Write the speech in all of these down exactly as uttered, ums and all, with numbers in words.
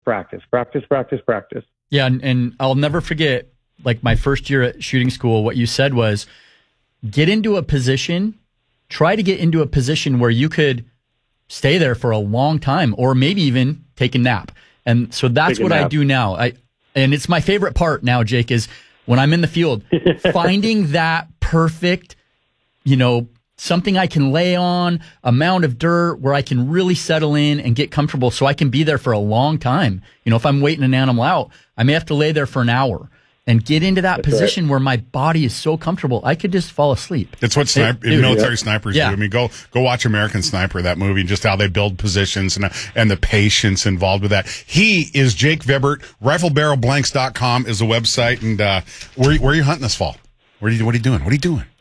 practice, practice, practice, practice. Yeah, and, and I'll never forget, like my first year at shooting school, what you said was, get into a position, try to get into a position where you could stay there for a long time, or maybe even take a nap. And so that's what I do now. I and it's my favorite part now, Jake, is when I'm in the field, finding that perfect, you know, something I can lay on, a mound of dirt where I can really settle in and get comfortable so I can be there for a long time. You know, if I'm waiting an animal out, I may have to lay there for an hour and get into that That's position right. where my body is so comfortable, I could just fall asleep. That's what sniper, it, military yeah. snipers yeah. do. I mean, go go watch American Sniper, that movie, and just how they build positions and and the patience involved with that. He is Jake Vibert. rifle barrel blanks dot com is the website. And uh, where, where are you hunting this fall? Where are you, what are you doing? What are you doing?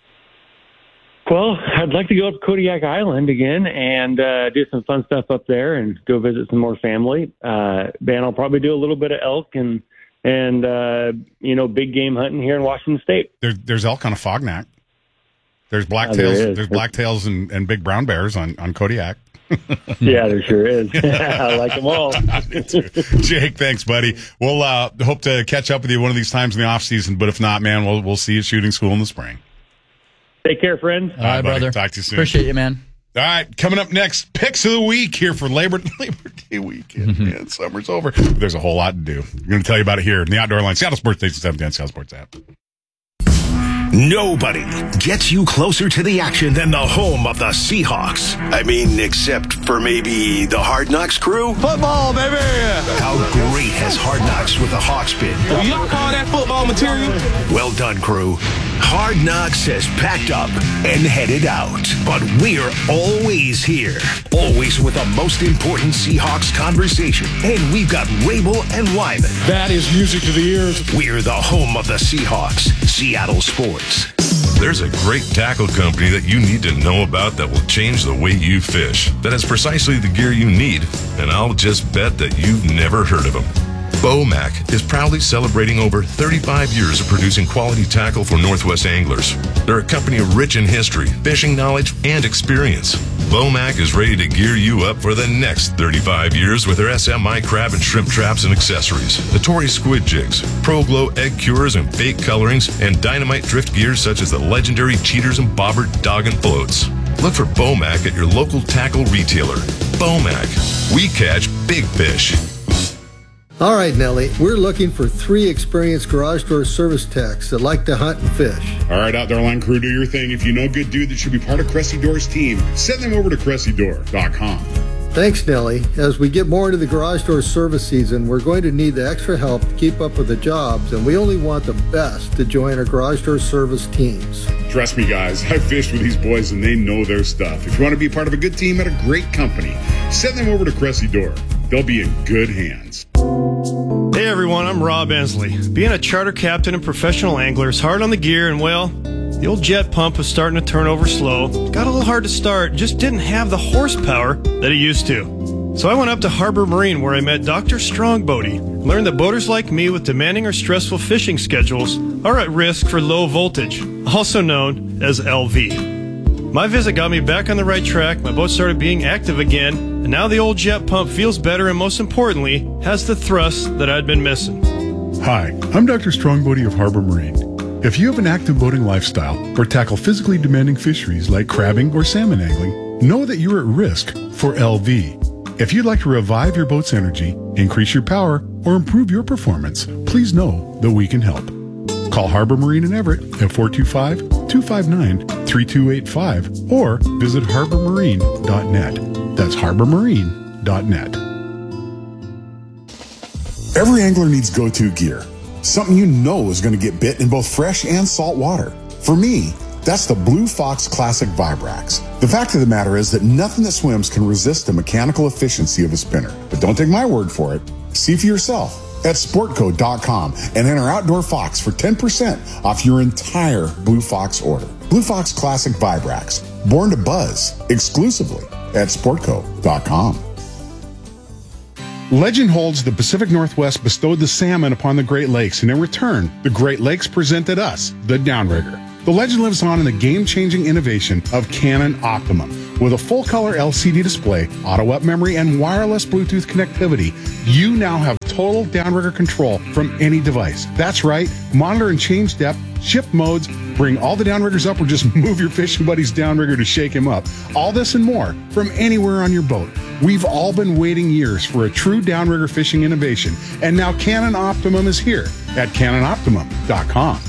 Well, I'd like to go up Kodiak Island again and uh, do some fun stuff up there and go visit some more family. Uh, and I'll probably do a little bit of elk and and, uh, you know, big game hunting here in Washington State. There, there's elk on a Fognac. There's blacktails. Oh, there there's blacktails and, and big brown bears on, on Kodiak. Yeah, there sure is. I like them all. Jake, thanks, buddy. We'll uh, hope to catch up with you one of these times in the off season, but if not, man, we'll we'll see you at shooting school in the spring. Take care, friends. All right, All right brother. Talk to you soon. Appreciate you, man. All right, coming up next, picks of the week here for Labor Labor Day weekend. Mm-hmm. Man, summer's over. There's a whole lot to do. I'm going to tell you about it here in the Outdoor Line, Seattle Sports Station seven ten, Seattle Sports app. Nobody gets you closer to the action than the home of the Seahawks. I mean, except for maybe the Hard Knocks crew. Football, baby! How great has Hard Knocks with the Hawks been? Do y'all call that football material? Well done, crew. Hard Knocks has packed up and headed out. But we're always here. Always with the most important Seahawks conversation. And we've got Rabel and Wyman. That is music to the ears. We're the home of the Seahawks. Seattle Sports. There's a great tackle company that you need to know about that will change the way you fish. That has precisely the gear you need, and I'll just bet that you've never heard of them. Bomac is proudly celebrating over thirty-five years of producing quality tackle for Northwest anglers. They're a company rich in history, fishing knowledge, and experience. Bomac is ready to gear you up for the next thirty-five years with their S M I crab and shrimp traps and accessories, the Tory squid jigs, Pro Glow egg cures and bait colorings, and dynamite drift gears such as the legendary Cheaters and Bobber dog and floats. Look for Bomac at your local tackle retailer. Bomac. We catch big fish. All right, Nellie, we're looking for three experienced garage door service techs that like to hunt and fish. All right, Outdoor Line crew, do your thing. If you know a good dude that should be part of Cressy Door's team, send them over to cressy door dot com. Thanks, Nellie. As we get more into the garage door service season, we're going to need the extra help to keep up with the jobs, and we only want the best to join our garage door service teams. Trust me, guys, I've fished with these boys, and they know their stuff. If you want to be part of a good team at a great company, send them over to Cressy Door. They'll be in good hands. Hey everyone, I'm Rob Ensley. Being a charter captain and professional angler is hard on the gear, and well, the old jet pump was starting to turn over slow. Got a little hard to start, just didn't have the horsepower that it used to. So I went up to Harbor Marine where I met Doctor Strongbody, learned that boaters like me with demanding or stressful fishing schedules are at risk for low voltage, also known as L V. My visit got me back on the right track, my boat started being active again, and now the old jet pump feels better and most importantly, has the thrust that I'd been missing. Hi, I'm Doctor Strongbody of Harbor Marine. If you have an active boating lifestyle or tackle physically demanding fisheries like crabbing or salmon angling, know that you're at risk for L V. If you'd like to revive your boat's energy, increase your power, or improve your performance, please know that we can help. Call Harbor Marine in Everett at four two five, two five nine, three two eight five or visit harbor marine dot net. That's harbor marine dot net. Every angler needs go-to gear. Something you know is going to get bit in both fresh and salt water. For me, that's the Blue Fox Classic Vibrax. The fact of the matter is that nothing that swims can resist the mechanical efficiency of a spinner. But don't take my word for it. See for yourself at sportco dot com and enter Outdoor Fox for ten percent off your entire Blue Fox order. Blue Fox Classic Vibrax, born to buzz, exclusively at sportco dot com. Legend holds the Pacific Northwest bestowed the salmon upon the Great Lakes, and in return, the Great Lakes presented us the Downrigger. The legend lives on in the game-changing innovation of Canon Optimum. With a full-color L C D display, auto-up memory, and wireless Bluetooth connectivity, you now have total downrigger control from any device. That's right. Monitor and change depth, shift modes, bring all the downriggers up, or just move your fishing buddy's downrigger to shake him up. All this and more from anywhere on your boat. We've all been waiting years for a true downrigger fishing innovation, and now Canon Optimum is here at cannon optimum dot com.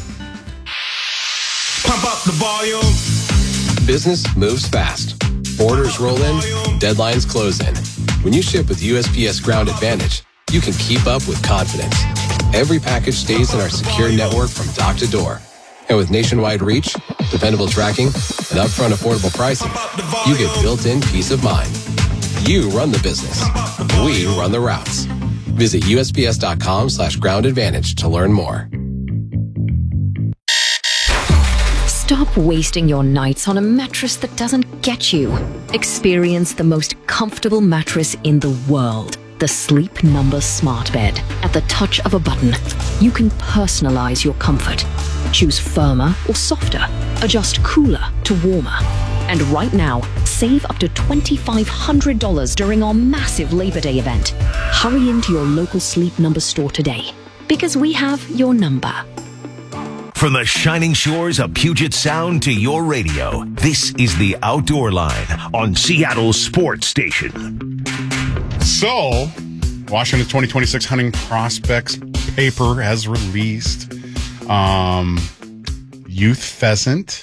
Pump up the volume. Business moves fast. Orders roll in, deadlines close in. When you ship with U S P S Ground Advantage, you can keep up with confidence. Every package stays in our secure network from dock to door. And with nationwide reach, dependable tracking, and upfront affordable pricing, you get built-in peace of mind. You run the business. We run the routes. Visit U S P S dot com slash ground advantage to learn more. Stop wasting your nights on a mattress that doesn't get you. Experience the most comfortable mattress in the world. The Sleep Number Smart Bed. At the touch of a button, you can personalize your comfort. Choose firmer or softer. Adjust cooler to warmer. And right now, save up to twenty-five hundred dollars during our massive Labor Day event. Hurry into your local Sleep Number store today, because we have your number. From the shining shores of Puget Sound to your radio, this is the Outdoor Line on Seattle Sports Station. So, Washington's twenty twenty-six Hunting Prospects paper has released. Um, youth pheasant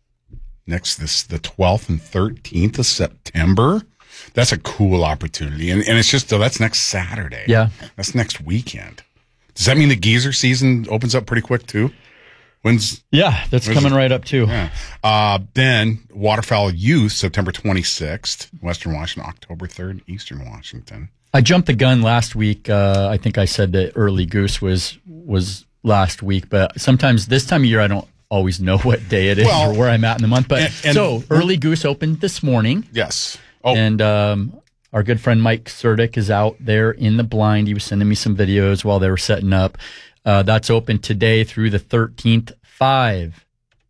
next this the twelfth and thirteenth of September. That's a cool opportunity, and and it's just oh, that's next Saturday. Yeah, that's next weekend. Does that mean the geezer season opens up pretty quick too? When's yeah, that's coming it? right up too. Yeah. Uh, then waterfowl youth September twenty-sixth, Western Washington, October third, Eastern Washington. I jumped the gun last week. Uh, I think I said that early goose was was last week, but sometimes this time of year I don't always know what day it is Well, or where I'm at in the month. But and- and- so early goose opened this morning. Yes. Oh. And um, our good friend Mike Surdick is out there in the blind. He was sending me some videos while they were setting up. Uh, that's open today through the thirteenth. Five,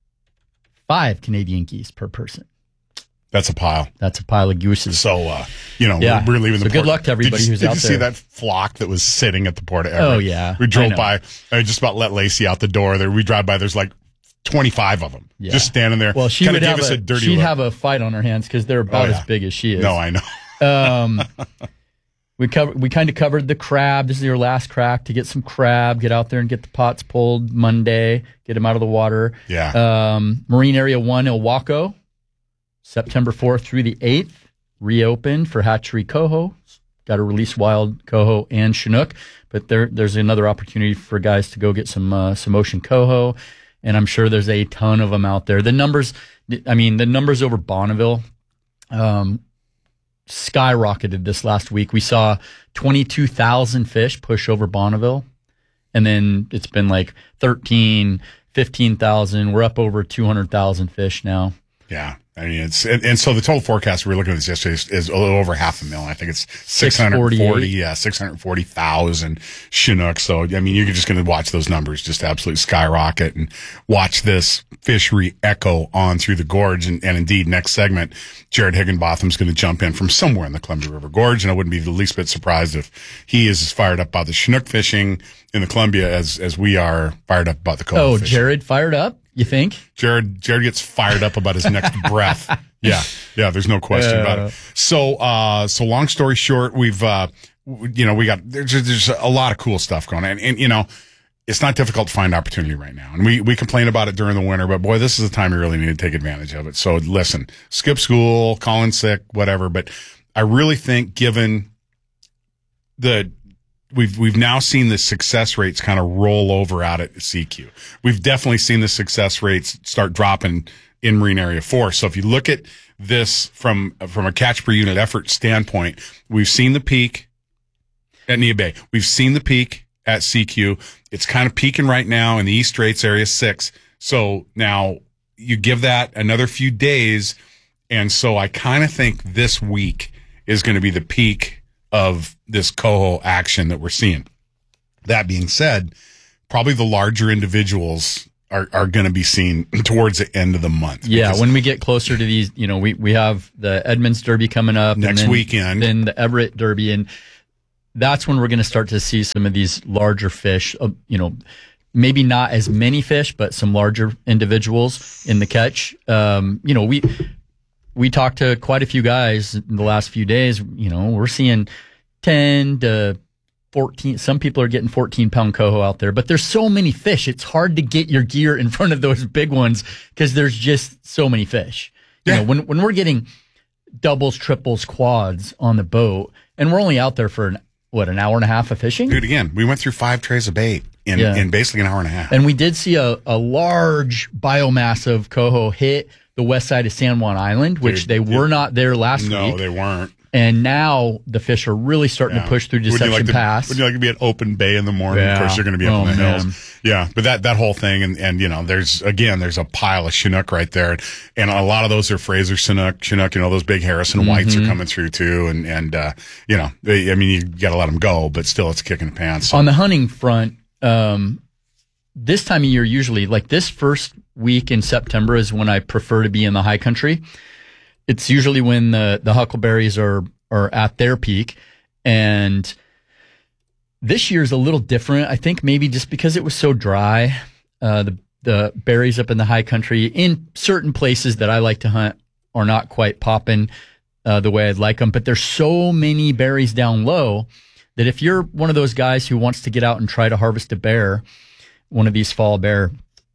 five Canadian geese per person. That's a pile. That's a pile of gooses. So, uh, you know, yeah. we're, we're leaving the so port. good luck to everybody did you, who's did out you there. see that flock that was sitting at the Port of Everett? Oh, yeah. We drove I know. by. I just about let Lacey out the door. There, we drive by. There's like twenty-five of them Yeah. just standing there. Well, she Kinda would gave have us a, a dirty she'd look. have a fight on her hands because they're about Oh, yeah. as big as she is. No, I know. um, we cover, we kind of covered the crab. This is your last crack to get some crab. Get out there and get the pots pulled Monday. Get them out of the water. Yeah. Um, Marine Area One, Ilwaco, September fourth through the eighth, reopened for hatchery coho. Got to release wild coho and Chinook, but there there's another opportunity for guys to go get some uh, some ocean coho, and I'm sure there's a ton of them out there. The numbers, I mean, the numbers over Bonneville, um, skyrocketed this last week. We saw twenty-two thousand fish push over Bonneville, and then it's been like thirteen, fifteen thousand. We're up over two hundred thousand fish now. Yeah. I mean, it's, and, and so the total forecast, we were looking at this yesterday, is, is a little over half a million. I think it's six hundred forty, yeah, six hundred forty thousand Chinook. So, I mean, you're just going to watch those numbers just absolutely skyrocket and watch this fishery echo on through the gorge. And, and indeed, next segment, Jared Higginbotham's going to jump in from somewhere in the Columbia River Gorge. And I wouldn't be the least bit surprised if he is as fired up about the Chinook fishing in the Columbia as, as we are fired up about the coho Oh, fishing. Jared fired up? You think? Jared Jared gets fired up about his next breath. Yeah, yeah. There's no question Uh, about it. So, uh, so long story short, we've, uh, w- you know, we got there's there's a lot of cool stuff going on, and, and you know, it's not difficult to find opportunity right now. And we we complain about it during the winter, but boy, this is the time you really need to take advantage of it. So, listen, skip school, call in sick, whatever. But I really think, given the We've we've now seen the success rates kind of roll over out at C Q. We've definitely seen the success rates start dropping in Marine Area Four. So if you look at this from from a catch per unit effort standpoint, we've seen the peak at Nia Bay. We've seen the peak at C Q. It's kind of peaking right now in the East Straits area six. So now you give that another few days, and so I kind of think this week is going to be the peak of this coho action that we're seeing. That being said, probably the larger individuals are, are going to be seen towards the end of the month. Yeah, when we get closer to these, you know, we, we have the Edmonds Derby coming up Next and then, weekend. then the Everett Derby, and that's when we're going to start to see some of these larger fish, uh, you know, maybe not as many fish, but some larger individuals in the catch. Um, you know, we we talked to quite a few guys in the last few days. You know, we're seeing ten to fourteen. Some people are getting fourteen pound coho out there, but there's so many fish. It's hard to get your gear in front of those big ones because there's just so many fish. You Yeah. know, when when we're getting doubles, triples, quads on the boat, and we're only out there for an, what, an hour and a half of fishing? Dude, again, we went through five trays of bait in, Yeah. in basically an hour and a half. And we did see a, a large biomass of coho hit the west side of San Juan Island, which Dude, they were not there last no, week. they weren't. And now the fish are really starting Yeah. to push through Would you Deception like to, Pass. Would you like to be at Open Bay in the morning? Yeah. Of course, you're going to be up Oh, in the man. hills. Yeah, but that, that whole thing, and, and you know, there's again, there's a pile of Chinook right there, and a lot of those are Fraser Chinook. Chinook, you know, those big Harrison whites Mhm. are coming through too, and and uh, you know, they, I mean, you got to let them go, but still, it's kicking the pants. On the hunting front, um, this time of year, usually, like this first week in September is when I prefer to be in the high country. It's usually when the, the huckleberries are, are at their peak. And this year is a little different. I think maybe just because it was so dry, uh, the, the berries up in the high country in certain places that I like to hunt are not quite popping uh, the way I'd like them. But there's so many berries down low that if you're one of those guys who wants to get out and try to harvest a bear, one of these fall bear,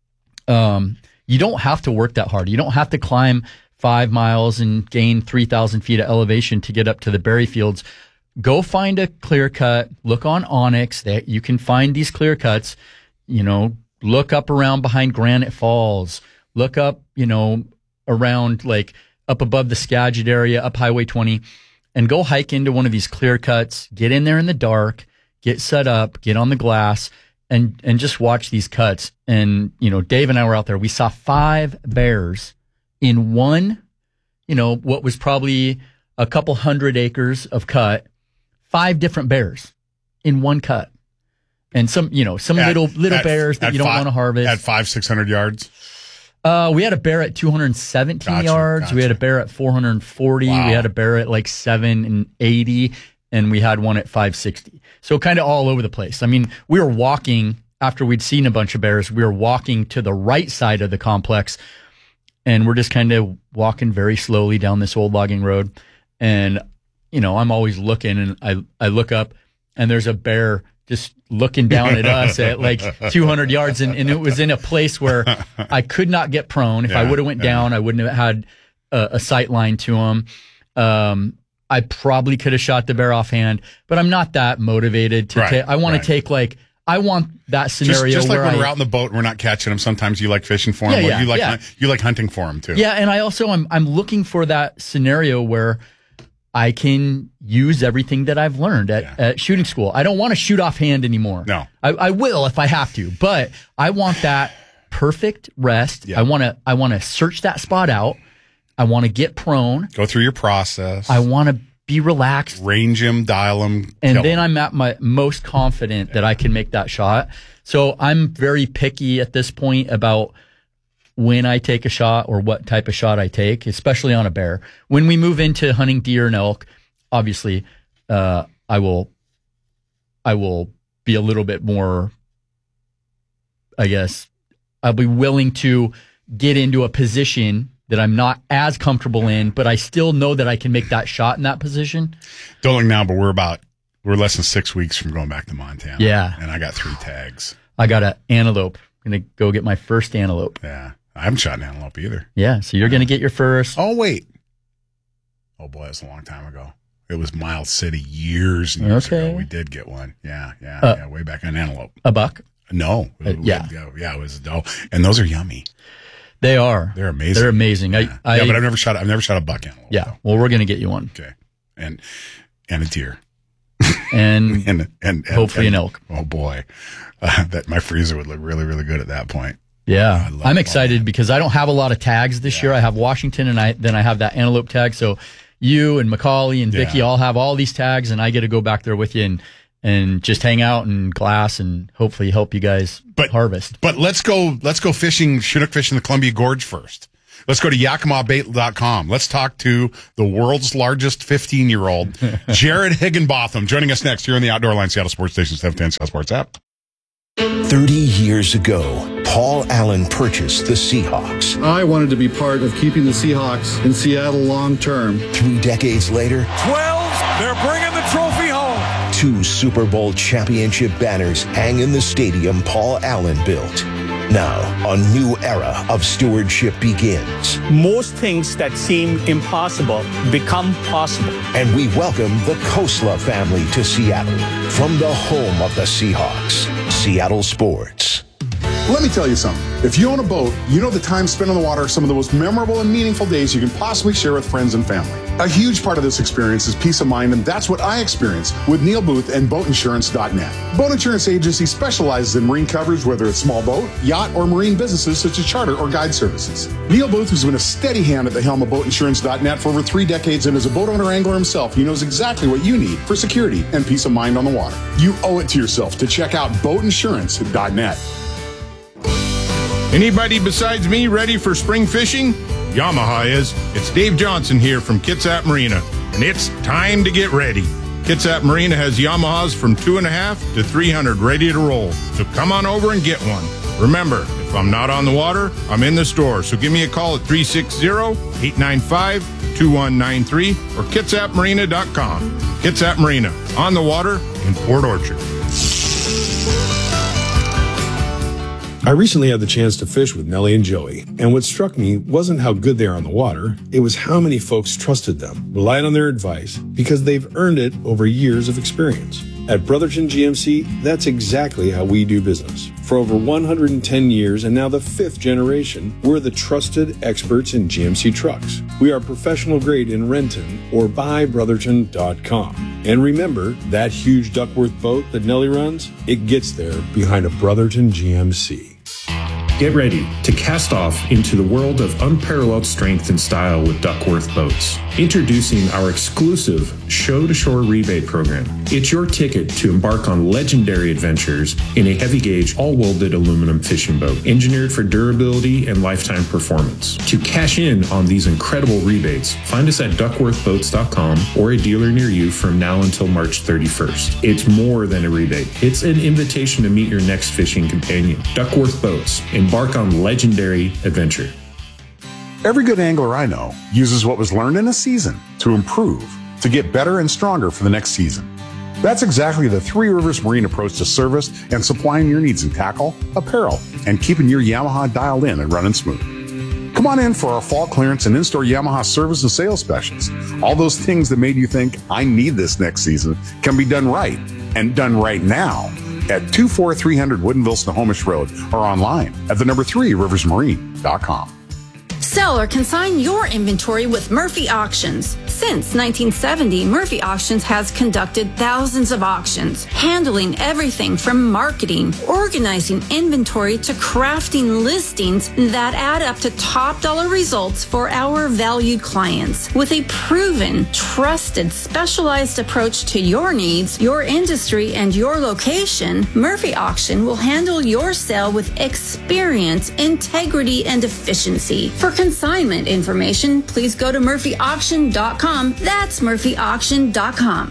um, you don't have to work that hard. You don't have to climb five miles and gain three thousand feet of elevation to get up to the berry fields. Go find a clear cut. Look on Onyx. That you can find these clear cuts. You know, look up around behind Granite Falls. Look up, you know, around like up above the Skagit area, up Highway twenty, and go hike into one of these clear cuts. Get in there in the dark. Get set up. Get on the glass. And and just watch these cuts. And, you know, Dave and I were out there. We saw five bears in one, you know, what was probably a couple hundred acres of cut. Five different bears in one cut. And some, you know, some At- little little at- bears that at you don't fi- want to harvest. at five, six hundred yards. Uh, we had a bear at two hundred seventeen Gotcha, yards. We had a bear at four hundred forty. Wow. We had a bear at like seven and eighty, and we had one at five sixty. So kind of all over the place. I mean, we were walking after we'd seen a bunch of bears. We were walking to the right side of the complex, and we're just kind of walking very slowly down this old logging road. And you know, I'm always looking, and I I look up, and there's a bear just looking down at us at like two hundred yards. And, and it was in a place where I could not get prone. If I Yeah, would have went yeah. down, I wouldn't have had a, a sight line to him. Um, I probably could have shot the bear offhand, but I'm not that motivated to Right, take. I want right. to take like, I want that Just, scenario just like where when I, we're out in the boat and we're not catching them, sometimes you like fishing for Yeah, them. yeah, you like yeah. hun- you like hunting for them too. Yeah, and I also I'm I'm looking for that scenario where I can use everything that I've learned at, at shooting school. I don't want to shoot offhand anymore. No. I, I will if I have to, but I want that perfect rest. I want to I want to search that spot out. I want to get prone. Go through your process. I want to be relaxed. Range them, dial them, And then I'm at my most confident that I can make that shot. So I'm very picky at this point about when I take a shot or what type of shot I take, especially on a bear. When we move into hunting deer and elk, obviously, uh, I will, I will be a little bit more, I guess, I'll be willing to get into a position that I'm not as comfortable in, but I still know that I can make that shot in that position. Don't look now, but we're about we're less than six weeks from going back to Montana. Yeah. and I got three tags. I got an antelope. I'm going to go get my first antelope. Yeah, I haven't shot an antelope either. Yeah, so you're going to get your first. Oh wait, oh boy, that's a long time ago. It was Miles City years and years Okay. ago. We did get one. Yeah, yeah, Uh, yeah, way back on antelope. A buck? No, Uh, yeah. yeah, yeah, it was oh, and those are yummy. They are. They're amazing. They're amazing. I, I, yeah, but I've never shot. I've never shot a buck antelope. yeah. Well, we're going to get you one. Okay, and and a deer. And, and, and, and hopefully and- an elk. Oh boy, uh, that my freezer would look really, really good at that point. Yeah. love I'm it. excited because I don't have a lot of tags this year. I have Washington and I then I have that antelope tag. So you and Macaulay and Vicky Yeah. all have all these tags, and I get to go back there with you and and just hang out and glass and hopefully help you guys But- harvest. But let's go. Let's go fishing Chinook fishing the Columbia Gorge first. Let's go to yakima bait dot com. Let's talk to the world's largest fifteen-year-old, Jared Higginbotham, joining us next here on the Outdoor Line Seattle Sports Station seven ten Seattle Sports app. thirty years ago, Paul Allen purchased the Seahawks. I wanted to be part of keeping the Seahawks in Seattle long term. Three decades later, twelve, they're bringing the trophy home. Two Super Bowl championship banners hang in the stadium Paul Allen built. Now, a new era of stewardship begins. Most things that seem impossible become possible. And we welcome the Khosla family to Seattle from the home of the Seahawks, Seattle Sports. Let me tell you something. If you own a boat, you know the time spent on the water are some of the most memorable and meaningful days you can possibly share with friends and family. A huge part of this experience is peace of mind, and that's what I experienced with Neil Booth and boat insurance dot net. Boat Insurance Agency specializes in marine coverage, whether it's small boat, yacht, or marine businesses such as charter or guide services. Neil Booth has been a steady hand at the helm of boat insurance dot net for over three decades, and as a boat owner angler himself, he knows exactly what you need for security and peace of mind on the water. You owe it to yourself to check out boat insurance dot net. Anybody besides me ready for spring fishing? Yamaha is. It's Dave Johnson here from Kitsap Marina, and it's time to get ready. Kitsap Marina has Yamahas from two and a half to three hundred ready to roll. So come on over and get one. Remember, if I'm not on the water, I'm in the store. So give me a call at three six zero, eight nine five, two one nine three or kitsap marina dot com. Kitsap Marina, on the water in Port Orchard. I recently had the chance to fish with Nellie and Joey, and what struck me wasn't how good they are on the water, it was how many folks trusted them, relied on their advice, because they've earned it over years of experience. At Brotherton G M C, that's exactly how we do business. For over one hundred ten years and now the fifth generation, we're the trusted experts in G M C trucks. We are professional grade in Renton or buy brotherton dot com. And remember, that huge Duckworth boat that Nellie runs, it gets there behind a Brotherton G M C. Get ready to cast off into the world of unparalleled strength and style with Duckworth Boats. Introducing our exclusive Show-to-Shore rebate program. It's your ticket to embark on legendary adventures in a heavy-gauge, all-welded aluminum fishing boat, engineered for durability and lifetime performance. To cash in on these incredible rebates, find us at duckworth boats dot com or a dealer near you from now until March thirty-first. It's more than a rebate. It's an invitation to meet your next fishing companion. Duckworth Boats. Embark on legendary adventure. Every good angler I know uses what was learned in a season to improve, to get better and stronger for the next season. That's exactly the Three Rivers Marine approach to service and supplying your needs in tackle, apparel, and keeping your Yamaha dialed in and running smooth. Come on in for our fall clearance and in-store Yamaha service and sales specials. All those things that made you think, I need this next season, can be done right, and done right now at two four three hundred Woodinville Snohomish Road or online at the number three rivers marine dot com. Sell or consign your inventory with Murphy Auctions. Since nineteen seventy, Murphy Auctions has conducted thousands of auctions, handling everything from marketing, organizing inventory, to crafting listings that add up to top dollar results for our valued clients. With a proven, trusted, specialized approach to your needs, your industry, and your location, Murphy Auction will handle your sale with experience, integrity, and efficiency. For consignment information, please go to murphy auction dot com. That's murphy auction dot com.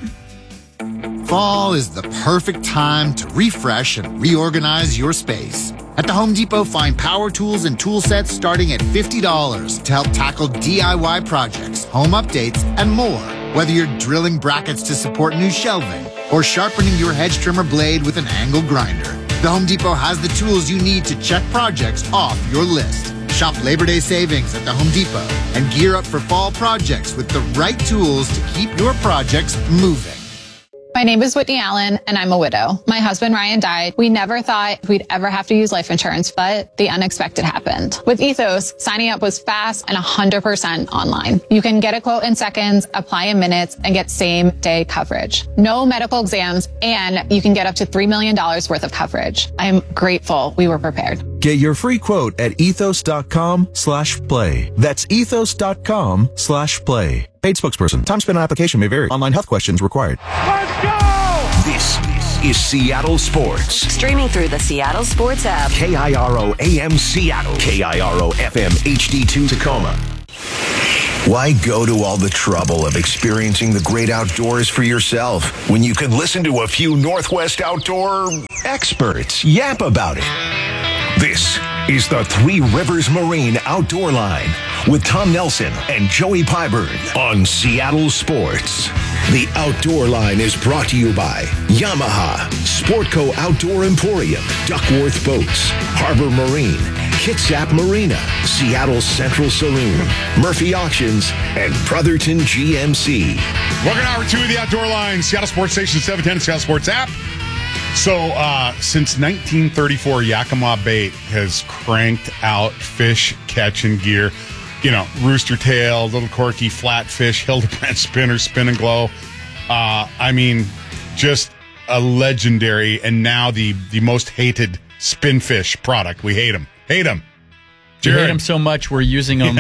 Fall is the perfect time to refresh and reorganize your space. At the Home Depot, find power tools and tool sets starting at fifty dollars to help tackle D I Y projects, home updates, and more. Whether you're drilling brackets to support new shelving or sharpening your hedge trimmer blade with an angle grinder, the Home Depot has the tools you need to check projects off your list. Shop Labor Day savings at the Home Depot and gear up for fall projects with the right tools to keep your projects moving. My name is Whitney Allen, and I'm a widow. My husband, Ryan, died. We never thought we'd ever have to use life insurance, but the unexpected happened. With Ethos, signing up was fast and one hundred percent online. You can get a quote in seconds, apply in minutes, and get same-day coverage. No medical exams, and you can get up to three million dollars worth of coverage. I'm grateful we were prepared. Get your free quote at ethos dot com slash play. That's ethos dot com slash play. Paid spokesperson. Time spent on application may vary. Online health questions required. This This is Seattle Sports. Streaming through the Seattle Sports app. K I R O A M Seattle. K I R O F M H D two Tacoma. Why go to all the trouble of experiencing the great outdoors for yourself when you can listen to a few Northwest outdoor experts yap about it? This is the Three Rivers Marine Outdoor Line with Tom Nelson and Joey Pyburn on Seattle Sports. The Outdoor Line is brought to you by Yamaha, Sportco Outdoor Emporium, Duckworth Boats, Harbor Marine, Kitsap Marina, Seattle Central Saloon, Murphy Auctions, and Brotherton G M C. Welcome to hour two of the Outdoor Line, Seattle Sports Station seven ten, Seattle Sports app. So, uh, since nineteen thirty-four, Yakima Bait has cranked out fish catching gear. You know, rooster tail, little corky, flatfish, Hildebrand spinner, spin and glow. Uh, I mean, just a legendary, and now the, the most hated spinfish product. We hate them. Hate them. We hate them so much, we're using them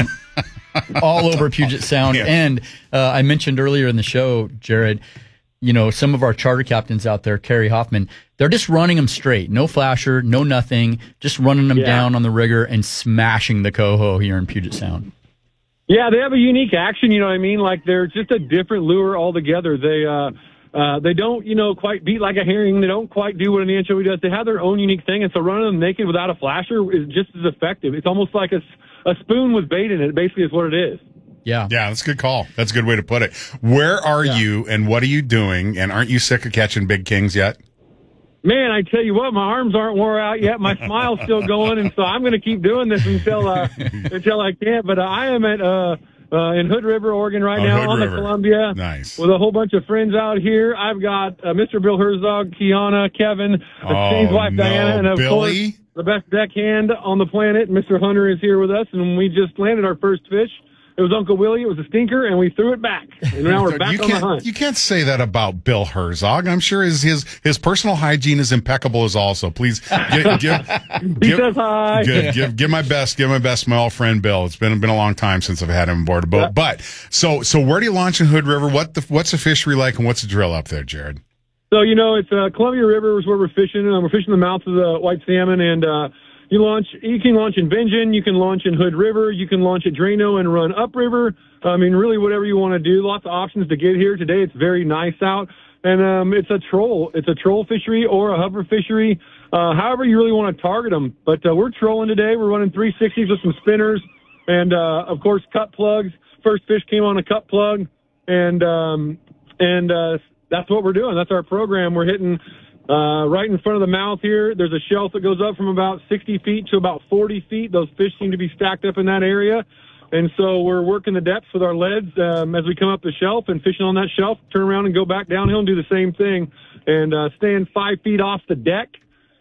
all over Puget Sound. Yeah. And uh, I mentioned earlier in the show, Jared, you know, some of our charter captains out there, Kerry Hoffman, they're just running them straight. No flasher, no nothing, just running them Yeah. down on the rigger and smashing the coho here in Puget Sound. Yeah, they have a unique action, you know what I mean? Like, they're just a different lure altogether. They uh, uh, they don't, you know, quite beat like a herring. They don't quite do what an anchovy does. They have their own unique thing, and so running them naked without a flasher is just as effective. It's almost like a, a spoon with bait in it, basically, is what it is. Yeah. Yeah, that's a good call. That's a good way to put it. Where are Yeah. you, and what are you doing, and aren't you sick of catching big kings yet? Man, I tell you what, my arms aren't wore out yet. My smile's still going, and so I'm going to keep doing this until uh, until I can't. But uh, I am at uh, uh, in Hood River, Oregon, right Oh, now Hood on River. the Columbia. Nice. With a whole bunch of friends out here. I've got uh, Mister Bill Herzog, Kiana, Kevin, Oh, Steve's wife no. Diana, and of Billy? course the best deckhand on the planet, Mister Hunter, is here with us, and we just landed our first fish. It was Uncle Willie. It was a stinker, and we threw it back. And now we're back you on the can't, hunt. You can't say that about Bill Herzog. I'm sure his his, his personal hygiene is impeccable as also. Please give give He says hi. give, give give my best. Give my best, my old friend Bill. It's been been a long time since I've had him aboard a boat. Yeah. But so so where do you launch in Hood River? What the what's the fishery like, and what's the drill up there, Jared? So, you know, it's uh, Columbia River is where we're fishing. Uh, we're fishing the mouth of the white salmon, and uh, you launch. You can launch in Bingen. You can launch in Hood River. You can launch at Drano and run upriver. I mean, really, whatever you want to do. Lots of options to get here today. It's very nice out, and um, it's a troll. It's a troll fishery or a hover fishery. Uh, however, you really want to target them. But uh, we're trolling today. We're running three sixties with some spinners, and uh, of course, cut plugs. First fish came on a cut plug, and um, and uh, that's what we're doing. That's our program. We're hitting uh, right in front of the mouth here. There's a shelf that goes up from about sixty feet to about forty feet. Those fish seem to be stacked up in that area. And so we're working the depths with our leads um, as we come up the shelf and fishing on that shelf, turn around and go back downhill and do the same thing, and uh, staying five feet off the deck.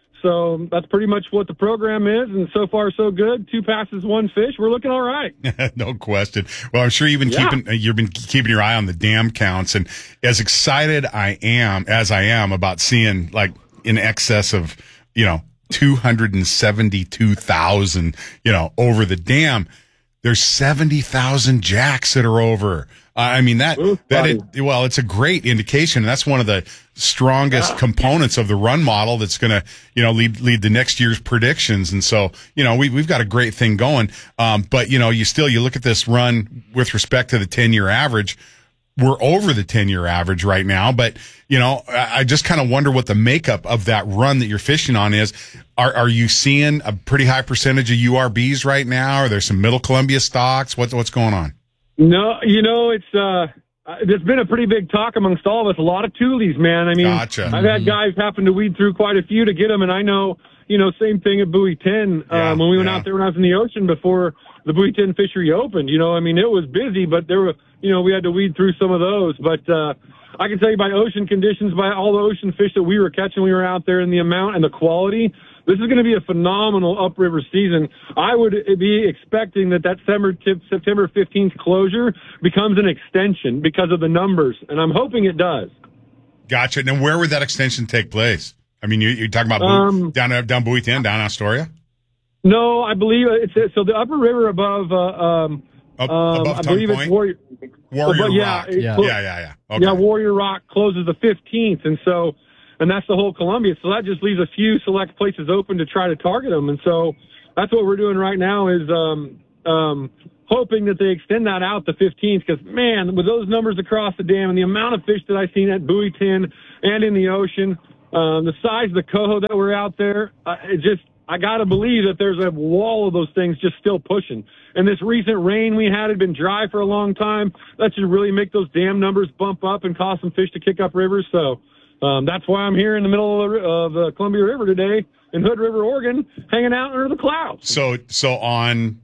So that's pretty much what the program is, and so far so good. Two passes, one fish. We're looking all right. No question. Well, I'm sure you've been Yeah. keeping you've been keeping your eye on the dam counts, and as excited I am as I am about seeing like in excess of you know two hundred seventy-two thousand you know over the dam. There's seventy thousand jacks that are over. Uh, I mean, that, Ooh, that, buddy. it, well, it's a great indication. That's one of the strongest Yeah. components of the run model that's going to, you know, lead, lead the next year's predictions. And so, you know, we, we've got a great thing going. Um, but, you know, you still, you look at this run with respect to the ten year average. We're over the ten year average right now, but you know, I I just kind of wonder what the makeup of that run that you're fishing on is. Are are you seeing a pretty high percentage of U R Bs right now? Are there some Middle Columbia stocks? What's what's going on? No, you know, it's uh, there's been a pretty big talk amongst all of us. A lot of toolies, man. I mean, Gotcha. I've had guys happen to weed through quite a few to get them, and I know, you know, same thing at Buoy ten. Yeah, um, when we went yeah. out there when I was in the ocean before the Buoy ten fishery opened, you know, I mean, it was busy, but there were, you know, we had to weed through some of those. But uh, I can tell you by ocean conditions, by all the ocean fish that we were catching, we were out there, and the amount and the quality. This is going to be a phenomenal upriver season. I would be expecting that that September fifteenth closure becomes an extension because of the numbers, and I'm hoping it does. Gotcha. Now, where would that extension take place? I mean, you, you're talking about Buoy, Um, down down Buoy ten, down Astoria, No, I believe it's so the upper river above. Uh, um, Up, um, above I Tongue believe Point? it's Warrior. Warrior But yeah, Rock. it Yeah. clo- yeah, yeah, yeah. Okay. Yeah, Warrior Rock closes the fifteenth, and so and that's the whole Columbia. So that just leaves a few select places open to try to target them. And so that's what we're doing right now is um, um, hoping that they extend that out the fifteenth. Because, man, with those numbers across the dam and the amount of fish that I've seen at Buoy ten and in the ocean, um, the size of the coho that were out there, uh, it just I got to believe that there's a wall of those things just still pushing. And this recent rain we had had been dry for a long time. That should really make those dam numbers bump up and cause some fish to kick up rivers. So um, that's why I'm here in the middle of the, of the Columbia River today in Hood River, Oregon, hanging out under the clouds. So, so on,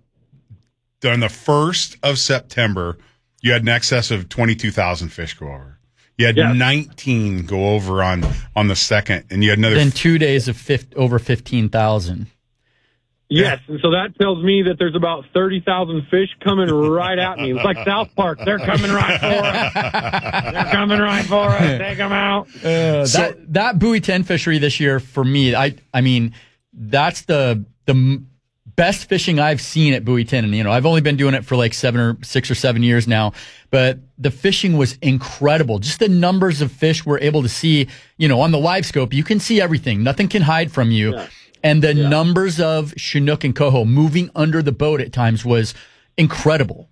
on the first of September, you had an excess of twenty-two thousand fish go over. You had yes. nineteen go over on, on the second, and you had another. Then two days of fifty, over fifteen thousand. Yes, and so that tells me that there's about thirty thousand fish coming right at me. It's like South Park. They're coming right for us. They're coming right for us. Take them out. Uh, so, that that Buoy ten fishery this year, for me, I I mean, that's the the best fishing I've seen at Buoy ten. And, you know, I've only been doing it for like seven or six or seven years now, but the fishing was incredible. Just the numbers of fish we're able to see, you know, on the live scope, you can see everything. Nothing can hide from you. Yeah. And the yeah. numbers of Chinook and coho moving under the boat at times was incredible.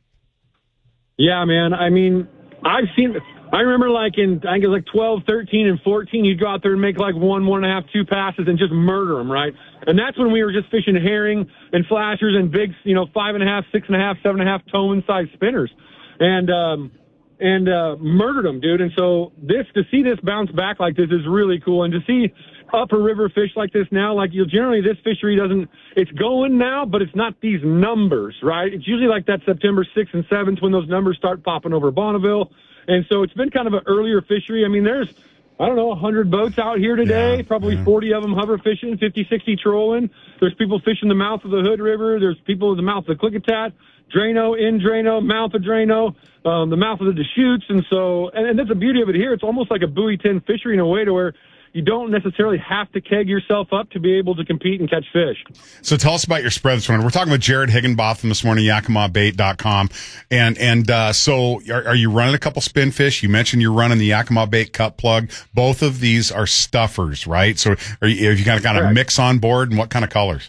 Yeah, man. I mean, I've seen, I remember like in, I think it was like twelve, thirteen, and fourteen, you'd go out there and make like one, one and a half, two passes and just murder them, right? And that's when we were just fishing herring and flashers and big, you know, five and a half, six and a half, seven and a half towman sized spinners. And, um, and, uh, murdered them, dude. And so this, to see this bounce back like this is really cool. And to see upper river fish like this now, like you generally this fishery doesn't, it's going now, but it's not these numbers, right? It's usually like that September sixth and seventh when those numbers start popping over Bonneville. And so it's been kind of an earlier fishery. I mean, there's, I don't know, one hundred boats out here today, yeah, probably yeah. forty of them hover fishing, fifty, sixty trolling. There's people fishing the mouth of the Hood River. There's people in the mouth of the Klickitat, Drano, in Drano, mouth of Drano, um, the mouth of the Deschutes. And so, and, and that's the beauty of it here. It's almost like a Buoy ten fishery in a way to where you don't necessarily have to keg yourself up to be able to compete and catch fish. So tell us about your spread this morning. We're talking with Jared Higginbotham this morning, Yakima Bait dot com. And, and, uh, so are, are you running a couple spin fish? You mentioned you're running the Yakima Bait Cut Plug. Both of these are stuffers, right? So are you, have you got a kind of mix on board, and what kind of colors?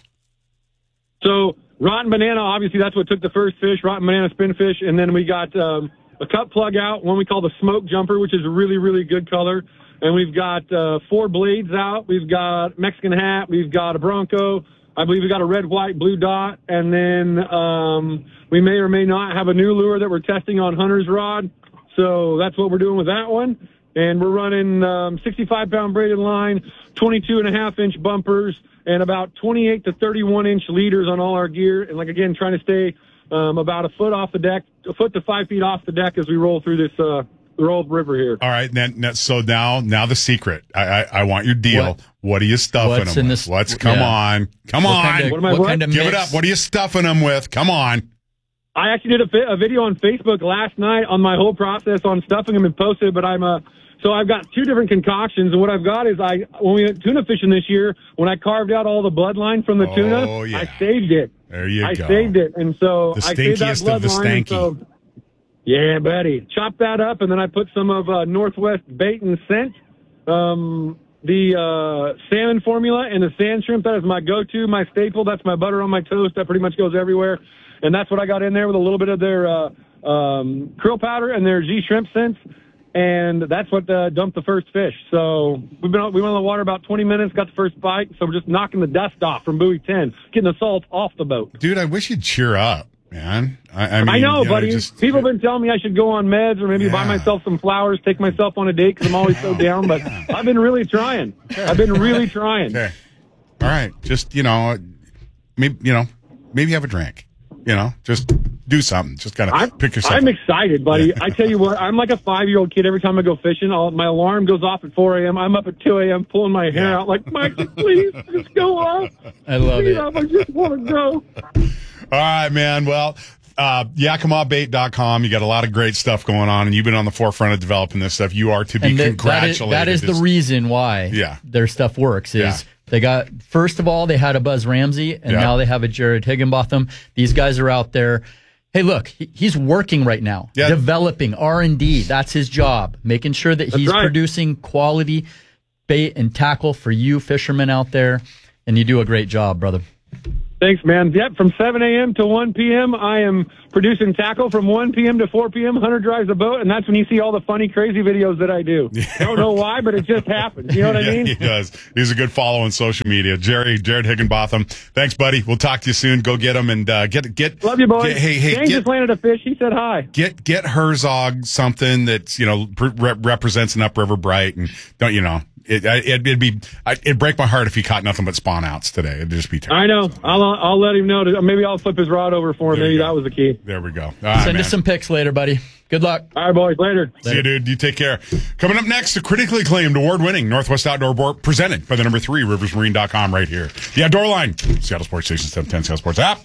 So Rotten Banana, obviously that's what took the first fish, Rotten Banana spin fish. And then we got, um, a cut plug out, one we call the Smoke Jumper, which is a really, really good color. And we've got uh, four blades out. We've got Mexican Hat. We've got a Bronco. I believe we got a red, white, blue dot. And then um, we may or may not have a new lure that we're testing on Hunter's Rod. So that's what we're doing with that one. And we're running um, sixty-five pound braided line, twenty-two and a half inch bumpers, and about twenty-eight to thirty-one inch leaders on all our gear. And like, again, trying to stay um, about a foot off the deck, a foot to five feet off the deck as we roll through this uh Roll river here. All right, then. So now, now the secret. I, I, I want your deal. What, what are you stuffing what's them in with? this, What's come yeah. on, come what on. Kind of, what am I, what what? Kind of Give mix? it up. What are you stuffing them with? Come on. I actually did a, fi- a video on Facebook last night on my whole process on stuffing them and posted it. But I'm uh, so I've got two different concoctions, and what I've got is I when we went tuna fishing this year, when I carved out all the bloodline from the oh, tuna, yeah. I saved it. There you I go. I saved it, and so the I saved that stinkiest of the bloodline. stanky. Yeah, buddy. Chop that up, and then I put some of uh, Northwest Bait and Scent, um, the uh, salmon formula, and the sand shrimp. That is my go-to, my staple. That's my butter on my toast. That pretty much goes everywhere. And that's what I got in there with a little bit of their uh, um, krill powder and their Z shrimp scents. And that's what uh, dumped the first fish. So we've been we went on the water about twenty minutes, got the first bite. So we're just knocking the dust off from Buoy ten, getting the salt off the boat. Dude, I wish you'd cheer up. Man, I, I, mean, I know, you know, buddy. just, People have been telling me I should go on meds or maybe yeah. buy myself some flowers, take myself on a date because I'm always so down. But yeah. I've been really trying. Okay. I've been really trying. Okay. All right. Just, you know, maybe, you know, maybe have a drink. You know, just do something. Just kind of pick yourself I'm up. excited, buddy. I tell you what, I'm like a five-year-old kid every time I go fishing. I'll, my alarm goes off at four a.m. I'm up at two a.m. pulling my hair yeah. out like, Mikey, please, just go off. I love please, it. I just want to go. All right, man. Well, uh, Yakima Bait dot com. You got a lot of great stuff going on, and you've been on the forefront of developing this stuff. You are to be and the, congratulated. That is, that is the reason why yeah. their stuff works. Is yeah. they got, first of all, they had a Buzz Ramsey, and yeah. now they have a Jared Higginbotham. These guys are out there. Hey, look, he, he's working right now, yeah. developing R and D. That's his job, making sure that That's he's right. producing quality bait and tackle for you fishermen out there, and you do a great job, brother. Thanks, man. Yep, from seven a.m. to one p.m., I am producing tackle. From one p.m. to four p.m., Hunter drives a boat, and that's when you see all the funny, crazy videos that I do. Yeah. I don't know why, but it just happens. You know what I mean? Yeah, he does. He's a good follow on social media. Jerry, Jared Higginbotham. Thanks, buddy. We'll talk to you soon. Go get him and uh, get get. Love you, boys. Get, hey, hey, James get, just landed a fish. He said hi. Get get Herzog something that's you know re- represents an upriver bright, and don't you know. It, it, it'd be, it'd break my heart if he caught nothing but spawn outs today. It'd just be terrible. I know. I'll, I'll let him know. To, maybe I'll flip his rod over for him. There Maybe that was the key. There we go. All right, Send man. us some pics later, buddy. Good luck. All right, boys. Later. See you, dude. You take care. Coming up next, the critically acclaimed award-winning Northwest Outdoor Board presented by the number three, rivers marine dot com right here. The Outdoor Line, Seattle Sports Station seven ten, Seattle Sports app.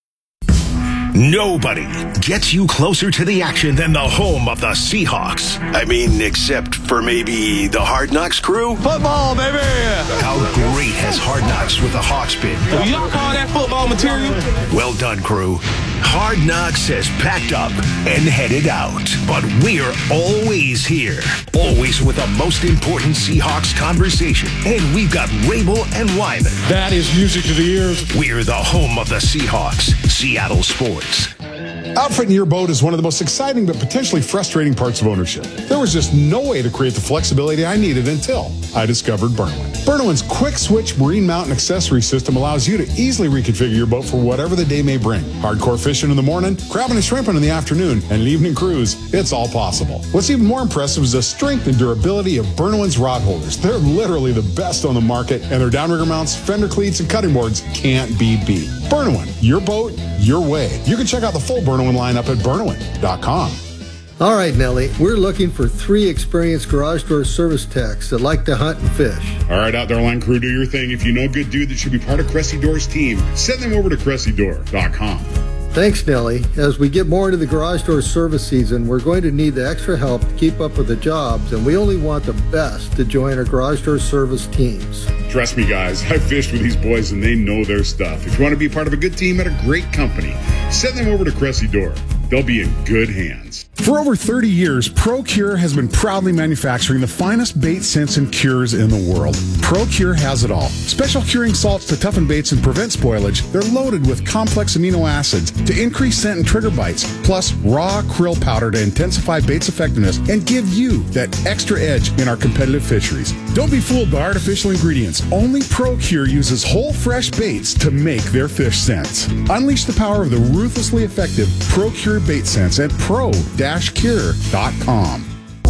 Nobody gets you closer to the action than the home of the Seahawks. I mean, except for maybe the Hard Knocks crew. Football, baby! How great has Hard Knocks with the Hawks been? Do y'all call that football material? Well done, crew. Hard Knocks has packed up and headed out. But we're always here. Always with the most important Seahawks conversation. And we've got Rabel and Wyman. That is music to the ears. We're the home of the Seahawks. Seattle Sports. Outfitting your boat is one of the most exciting but potentially frustrating parts of ownership. There was just no way to create the flexibility I needed until I discovered Burnowin. Burnowin's quick switch marine mount and accessory system allows you to easily reconfigure your boat for whatever the day may bring. Hardcore fishing in the morning, crabbing and shrimping in the afternoon, and an evening cruise, it's all possible. What's even more impressive is the strength and durability of Burnowin's rod holders. They're literally the best on the market, and their downrigger mounts, fender cleats, and cutting boards can't be beat. Burnowin, your boat, your way. You can check out the full Burnowin lineup at Burnowin dot com. All right, Nellie, we're looking for three experienced garage door service techs that like to hunt and fish. All right, Outdoor Line crew, do your thing. If you know a good dude that should be part of Cressy Door's team, send them over to Cressy Door dot com. Thanks, Nellie. As we get more into the garage door service season, we're going to need the extra help to keep up with the jobs, and we only want the best to join our garage door service teams. Trust me, guys, I've fished with these boys and they know their stuff. If you want to be part of a good team at a great company, send them over to Cressy Door. They'll be in good hands. For over thirty years, ProCure has been proudly manufacturing the finest bait scents and cures in the world. ProCure has it all. Special curing salts to toughen baits and prevent spoilage. They're loaded with complex amino acids to increase scent and trigger bites, plus raw krill powder to intensify bait's effectiveness and give you that extra edge in our competitive fisheries. Don't be fooled by artificial ingredients. Only ProCure uses whole fresh baits to make their fish scents. Unleash the power of the ruthlessly effective ProCure bait scents at pro dash cure dot com.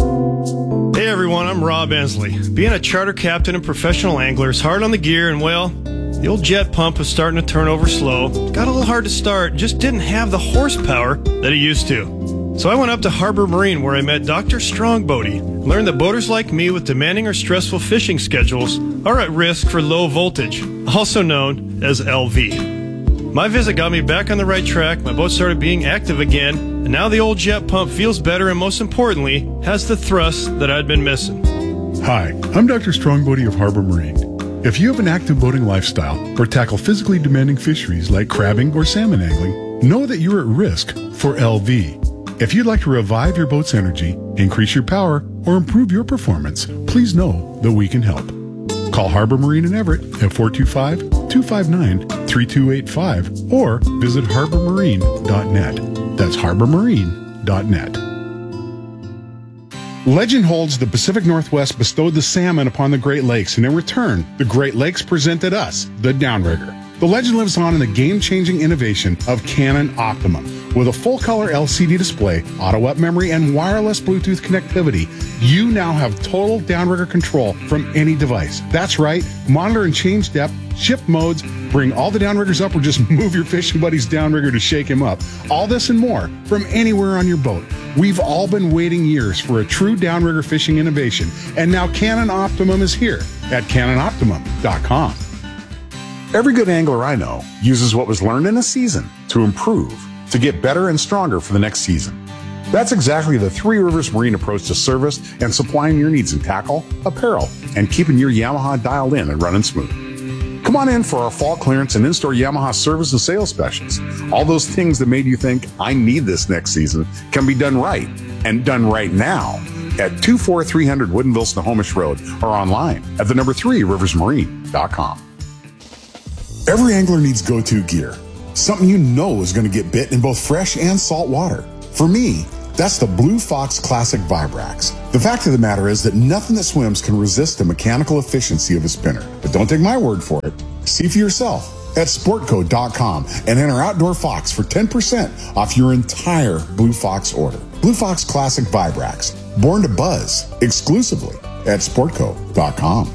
Hey everyone, I'm Rob Ensley. Being a charter captain and professional angler is hard on the gear, and well, the old jet pump was starting to turn over slow. Got a little hard to start, just didn't have the horsepower that it used to. So I went up to Harbor Marine where I met Doctor Strongbody, learned that boaters like me with demanding or stressful fishing schedules are at risk for low voltage, also known as L V. My visit got me back on the right track, my boat started being active again, and now the old jet pump feels better and most importantly, has the thrust that I'd been missing. Hi, I'm Doctor Strongbody of Harbor Marine. If you have an active boating lifestyle or tackle physically demanding fisheries like crabbing or salmon angling, know that you're at risk for L V. If you'd like to revive your boat's energy, increase your power, or improve your performance, please know that we can help. Call Harbor Marine in Everett at four two five, two five nine, three two eight five or visit harbor marine dot net. That's harbor marine dot net. Legend holds the Pacific Northwest bestowed the salmon upon the Great Lakes, and in return, the Great Lakes presented us the downrigger. The legend lives on in the game-changing innovation of Canon Optimum. With a full-color L C D display, auto-up memory, and wireless Bluetooth connectivity, you now have total downrigger control from any device. That's right, monitor and change depth, shift modes, bring all the downriggers up, or just move your fishing buddy's downrigger to shake him up. All this and more from anywhere on your boat. We've all been waiting years for a true downrigger fishing innovation, and now Canon Optimum is here at canon optimum dot com. Every good angler I know uses what was learned in a season to improve, to get better and stronger for the next season. That's exactly the Three Rivers Marine approach to service and supplying your needs in tackle, apparel, and keeping your Yamaha dialed in and running smooth. Come on in for our fall clearance and in-store Yamaha service and sales specials. All those things that made you think, I need this next season, can be done right and done right now at two four three hundred Woodinville Snohomish Road or online at the number three rivers marine dot com. Every angler needs go-to gear. Something you know is going to get bit in both fresh and salt water. For me, that's the Blue Fox Classic Vibrax. The fact of the matter is that nothing that swims can resist the mechanical efficiency of a spinner. But don't take my word for it. See for yourself at sportco dot com and enter Outdoor Fox for ten percent off your entire Blue Fox order. Blue Fox Classic Vibrax, born to buzz, exclusively at sportco dot com.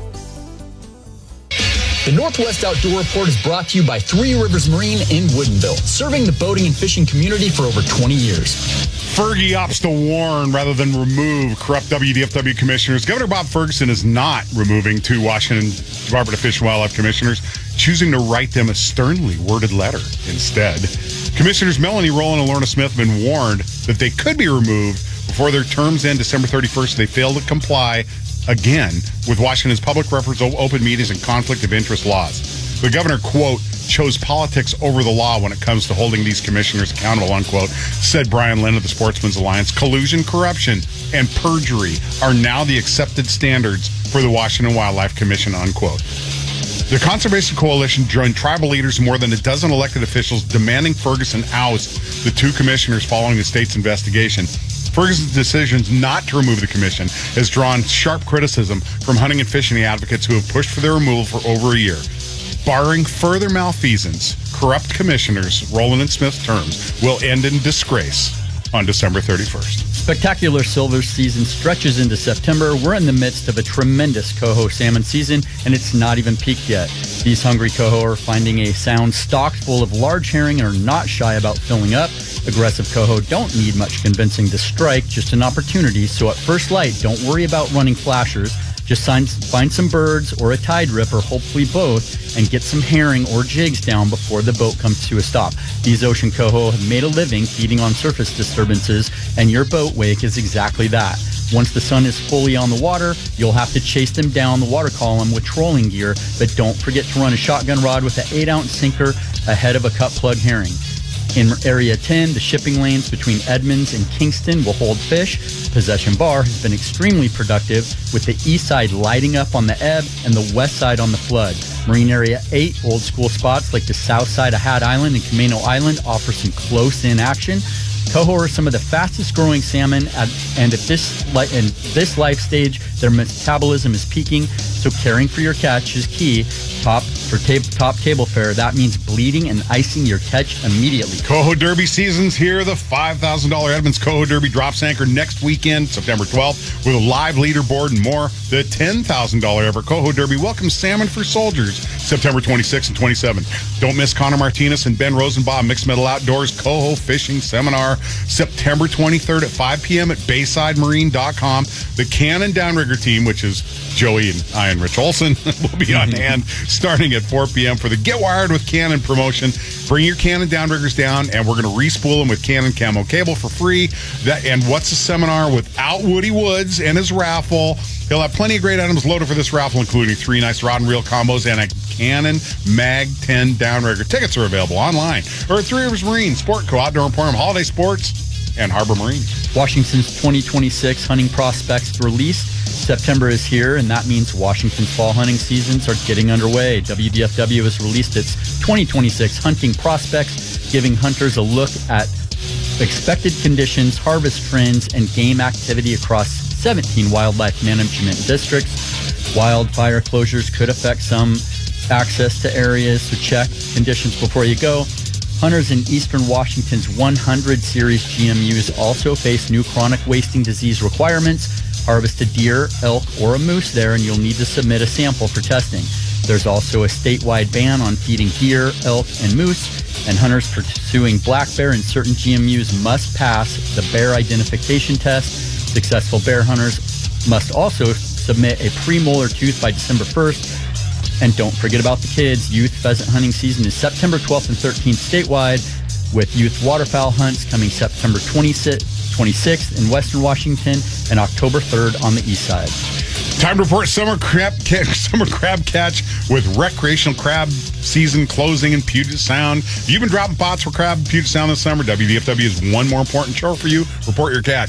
The Northwest Outdoor Report is brought to you by Three Rivers Marine in Woodinville, serving the boating and fishing community for over twenty years. Fergie opts to warn rather than remove corrupt W D F W commissioners. Governor Bob Ferguson is not removing two Washington Department of Fish and Wildlife commissioners, choosing to write them a sternly worded letter instead. Commissioners Melanie Rowland and Lorna Smith have been warned that they could be removed before their terms end December thirty-first if they fail to comply again with Washington's public records, open meetings, and conflict of interest laws. The governor, quote, chose politics over the law when it comes to holding these commissioners accountable, unquote, said Brian Lynn of the Sportsman's Alliance. Collusion, corruption, and perjury are now the accepted standards for the Washington Wildlife Commission, unquote. The Conservation Coalition joined tribal leaders and more than a dozen elected officials demanding Ferguson oust the two commissioners following the state's investigation. Ferguson's decisions not to remove the commission has drawn sharp criticism from hunting and fishing advocates who have pushed for their removal for over a year. Barring further malfeasance, corrupt commissioners, Rowland and Smith's terms will end in disgrace on December thirty-first. Spectacular silver season stretches into September. We're in the midst of a tremendous coho salmon season, and it's not even peaked yet. These hungry coho are finding a sound stocked full of large herring and are not shy about filling up. Aggressive coho don't need much convincing to strike, just an opportunity. So at first light, don't worry about running flashers. Just find, find some birds or a tide rip or hopefully both and get some herring or jigs down before the boat comes to a stop. These ocean coho have made a living feeding on surface disturbances, and your boat wake is exactly that. Once the sun is fully on the water, you'll have to chase them down the water column with trolling gear, but don't forget to run a shotgun rod with an eight ounce sinker ahead of a cut plug herring. In Area ten, the shipping lanes between Edmonds and Kingston will hold fish. Possession Bar has been extremely productive, with the east side lighting up on the ebb and the west side on the flood. Marine Area eight, old school spots like the south side of Hat Island and Camino Island offer some close-in action. Coho are some of the fastest growing salmon, at, and at this li- in this life stage, their metabolism is peaking, so caring for your catch is key. Top for ta- top table fare, that means bleeding and icing your catch immediately. Coho Derby season's here. The five thousand dollars Edmonds Coho Derby drops anchor next weekend, September twelfth, with a live leaderboard and more. The ten thousand dollars Ever Coho Derby welcomes Salmon for Soldiers, September twenty-sixth and twenty-seventh. Don't miss Connor Martinez and Ben Rosenbaum Mixed Metal Outdoors Coho Fishing Seminar, September twenty-third at five p.m. at bayside marine dot com. The Cannon Downrigger team, which is Joey and I and Rich Olson, will be on hand starting at four p.m. for the Get Wired with Cannon promotion. Bring your Cannon Downriggers down, and we're going to respool them with Cannon Camo Cable for free. That And what's a seminar without Woody Woods and his raffle? He'll have plenty of great items loaded for this raffle, including three nice rod and reel combos and a Cannon Mag ten Downrigger. Tickets are available online or at Three Rivers Marine, Sport Co, Outdoor Emporium, Holiday Sports, and Harbor Marine. Washington's twenty twenty-six hunting prospects released. September is here, and that means Washington's fall hunting seasons are getting underway. W D F W has released its twenty twenty-six hunting prospects, giving hunters a look at expected conditions, harvest trends, and game activity across seventeen wildlife management districts. Wildfire closures could affect some access to areas, so check conditions before you go. Hunters in eastern Washington's one hundred series G M Us also face new chronic wasting disease requirements. Harvest a deer, elk, or a moose there, and you'll need to submit a sample for testing. There's also a statewide ban on feeding deer, elk, and moose, and hunters pursuing black bear in certain G M Us must pass the bear identification test. Successful bear hunters must also submit a premolar tooth by December first. And don't forget about the kids. Youth pheasant hunting season is September twelfth and thirteenth statewide, with youth waterfowl hunts coming September twenty-sixth in Western Washington and October third on the east side. Time to report summer crab catch, summer crab catch with recreational crab season closing in Puget Sound. If you've been dropping pots for crab in Puget Sound this summer, W D F W has one more important chore for you. Report your catch.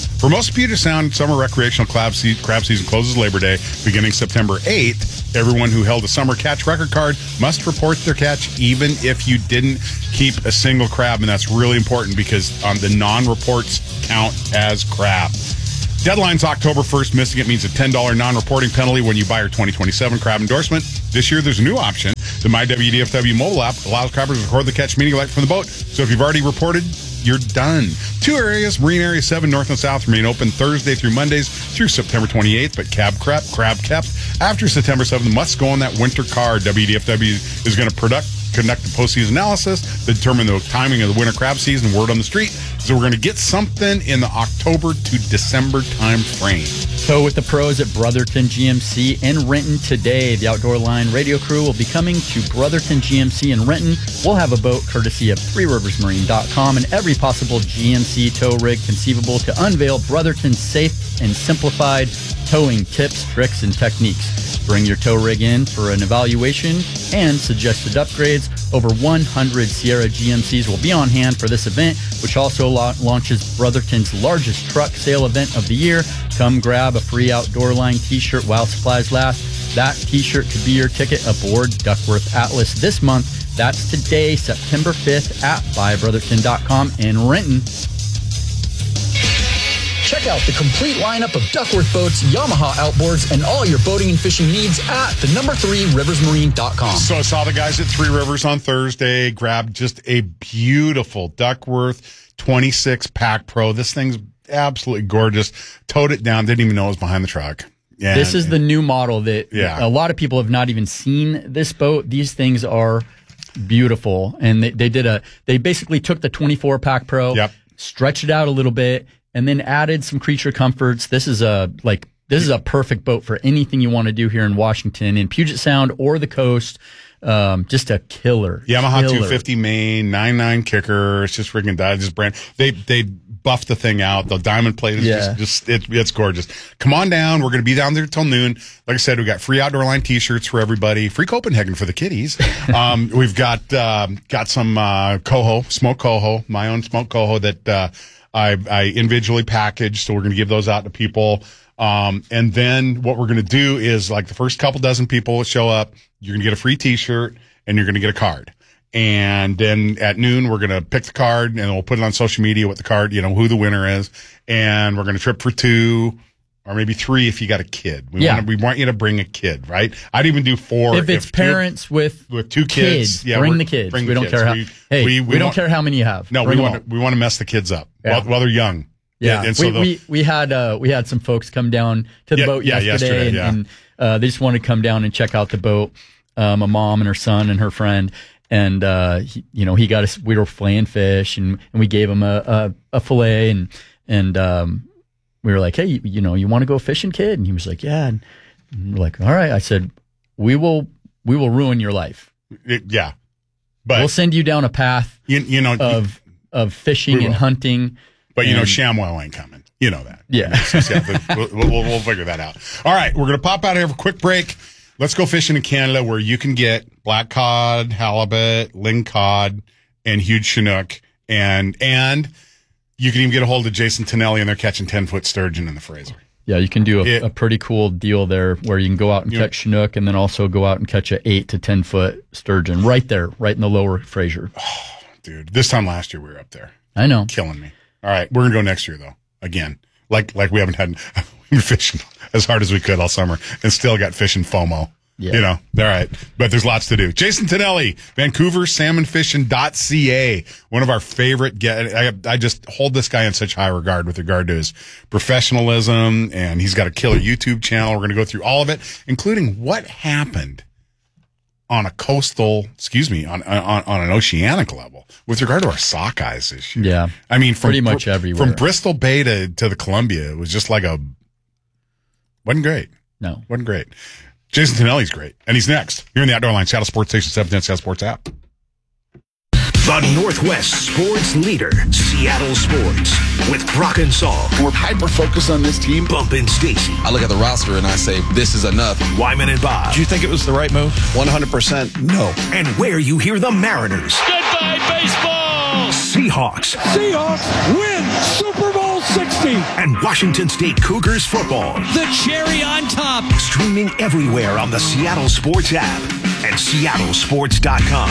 For most of Puget Sound, summer recreational crab, se- crab season closes Labor Day, beginning September eighth. Everyone who held a summer catch record card must report their catch, even if you didn't keep a single crab, and that's really important because um, the non-reports count as crab. Deadline's October first. Missing it means a ten dollars non-reporting penalty when you buy your twenty twenty-seven crab endorsement. This year, there's a new option. The My W D F W mobile app allows crabbers to record the catch meeting alert from the boat. So if you've already reported, you're done. Two areas, Marine Area seven, North and South, remain open Thursday through Mondays through September twenty-eighth, but cab crab, crab kept after September seventh must go on that winter card. W D F W is going to product, conduct the postseason analysis, determine the timing of the winter crab season, word on the street. So we're going to get something in the October to December time frame. So with the pros at Brotherton G M C in Renton today, the Outdoor Line radio crew will be coming to Brotherton G M C in Renton. We'll have a boat courtesy of three rivers marine dot com and every possible G M C tow rig conceivable to unveil Brotherton's safe and simplified towing tips, tricks, and techniques. Bring your tow rig in for an evaluation and suggested upgrades. Over one hundred Sierra G M Cs will be on hand for this event, which also la- launches Brotherton's largest truck sale event of the year. Come grab a free Outdoor Line t-shirt while supplies last. That t-shirt could be your ticket aboard Duckworth Atlas this month. That's today, September fifth at buy brotherton dot com in Renton. Check out the complete lineup of Duckworth boats, Yamaha outboards, and all your boating and fishing needs at the number three rivers marine dot com. So I saw the guys at Three Rivers on Thursday, grabbed just a beautiful Duckworth twenty-six Pack Pro. This thing's absolutely gorgeous. Towed it down, didn't even know it was behind the truck. Yeah, this is the new model that yeah. a lot of people have not even seen this boat. These things are beautiful. And they, they did a, they basically took the twenty-four Pack Pro, yep. stretched it out a little bit, and then added some creature comforts. This is a, like, this is a perfect boat for anything you want to do here in Washington, in Puget Sound or the coast. Um, just a killer. Yamaha killer. two fifty main, nine nine kicker. It's just freaking died. This brand. They, they buffed the thing out. The diamond plate is Yeah. just, just it, it's gorgeous. Come on down. We're going to be down there till noon. Like I said, we got free Outdoor Line t-shirts for everybody. Free Copenhagen for the kiddies. um, we've got, um, got some, uh, coho, smoked coho, my own smoked coho that, uh, I, I individually packaged. So we're going to give those out to people. Um, and then what we're going to do is, like, the first couple dozen people show up, you're going to get a free t-shirt and you're going to get a card. And then at noon, we're going to pick the card and we'll put it on social media with the card, you know, who the winner is. And we're going to trip for two or maybe three if you got a kid. We Yeah. want we want you to bring a kid, right? I'd even do four. If it's two- parents with with two kids, kids, yeah, bring we're- the kids. bring we the don't kids. care how. We- hey, we- we, we don't want- care how many you have. No, Bring we them want all. to, we want to mess the kids up Yeah. while, while they're young. Yeah, and so we, the- we we had uh, we had some folks come down to the Yeah, boat yeah, yesterday, yesterday, and, yeah. and uh, they just wanted to come down and check out the boat. Um, a mom and her son and her friend, and uh, he, you know, he got us. We were filleting fish, and, and we gave him a, a, a fillet, and and um, we were like, hey, you, you know, you want to go fishing, kid? And he was like, yeah. And we're like, all right. I said, we will we will ruin your life. It- yeah, but we'll send you down a path, you, you know, of of fishing We and will. hunting. But, you know, and- ShamWow ain't coming. You know that. Yeah. So, yeah, we'll, we'll, we'll figure that out. All right. We're going to pop out here for a quick break. Let's go fishing in Canada, where you can get black cod, halibut, ling cod, and huge Chinook. And, and you can even get a hold of Jason Tonelli, and they're catching ten-foot sturgeon in the Fraser. Yeah, you can do a, It- a pretty cool deal there where you can go out and You- catch Chinook and then also go out and catch a eight to ten foot sturgeon right there, right in the lower Fraser. Dude, this time last year we were up there. I know. Killing me. All right. We're going to go next year, though. Again. Like like we haven't had we've been fishing as hard as we could all summer and still got fishing FOMO. Yeah. You know, all right. But there's lots to do. Jason Tonelli, Vancouver Salmon Fishing dot C A. One of our favorite get I I just hold this guy in such high regard with regard to his professionalism, and he's got a killer YouTube channel. We're going to go through all of it, including what happened on a coastal, excuse me, on on, on an oceanic level with regard to our sockeyes this year. Yeah. I mean, from Pretty much Br- everywhere. From Bristol Bay to, to the Columbia, it was just like a, wasn't great. No. Wasn't great. Jason Tonelli's great. And he's next. You're in the Outdoor Line, Seattle Sports Station, seven ten Seattle Sports app. The Northwest sports leader, Seattle Sports, with Brock and Saul. We're hyper-focused on this team. Bump and Stacy. I look at the roster and I say, this is enough. Wyman and Bob. Do you think it was the right move? one hundred percent no. And where you hear the Mariners. Goodbye, baseball! Seahawks. Seahawks win Super Bowl sixty. And Washington State Cougars football. The cherry on top. Streaming everywhere on the Seattle Sports app and seattle sports dot com.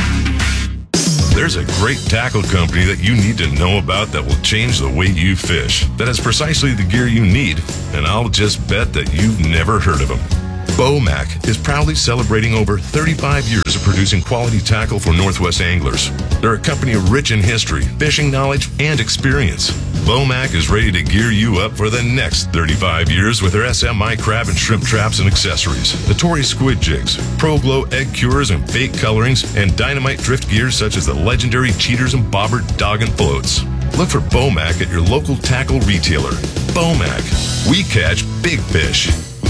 There's a great tackle company that you need to know about that will change the way you fish. That has precisely the gear you need, and I'll just bet that you've never heard of them. Bomac is proudly celebrating over thirty-five years of producing quality tackle for Northwest anglers. They're a company rich in history, fishing knowledge, and experience. Bomac is ready to gear you up for the next thirty-five years with their S M I crab and shrimp traps and accessories, the Tory squid jigs, Pro Glow egg cures and bait colorings, and dynamite drift gears such as the legendary Cheaters and Bobber dog and floats. Look for Bomac at your local tackle retailer. Bomac. We catch big fish.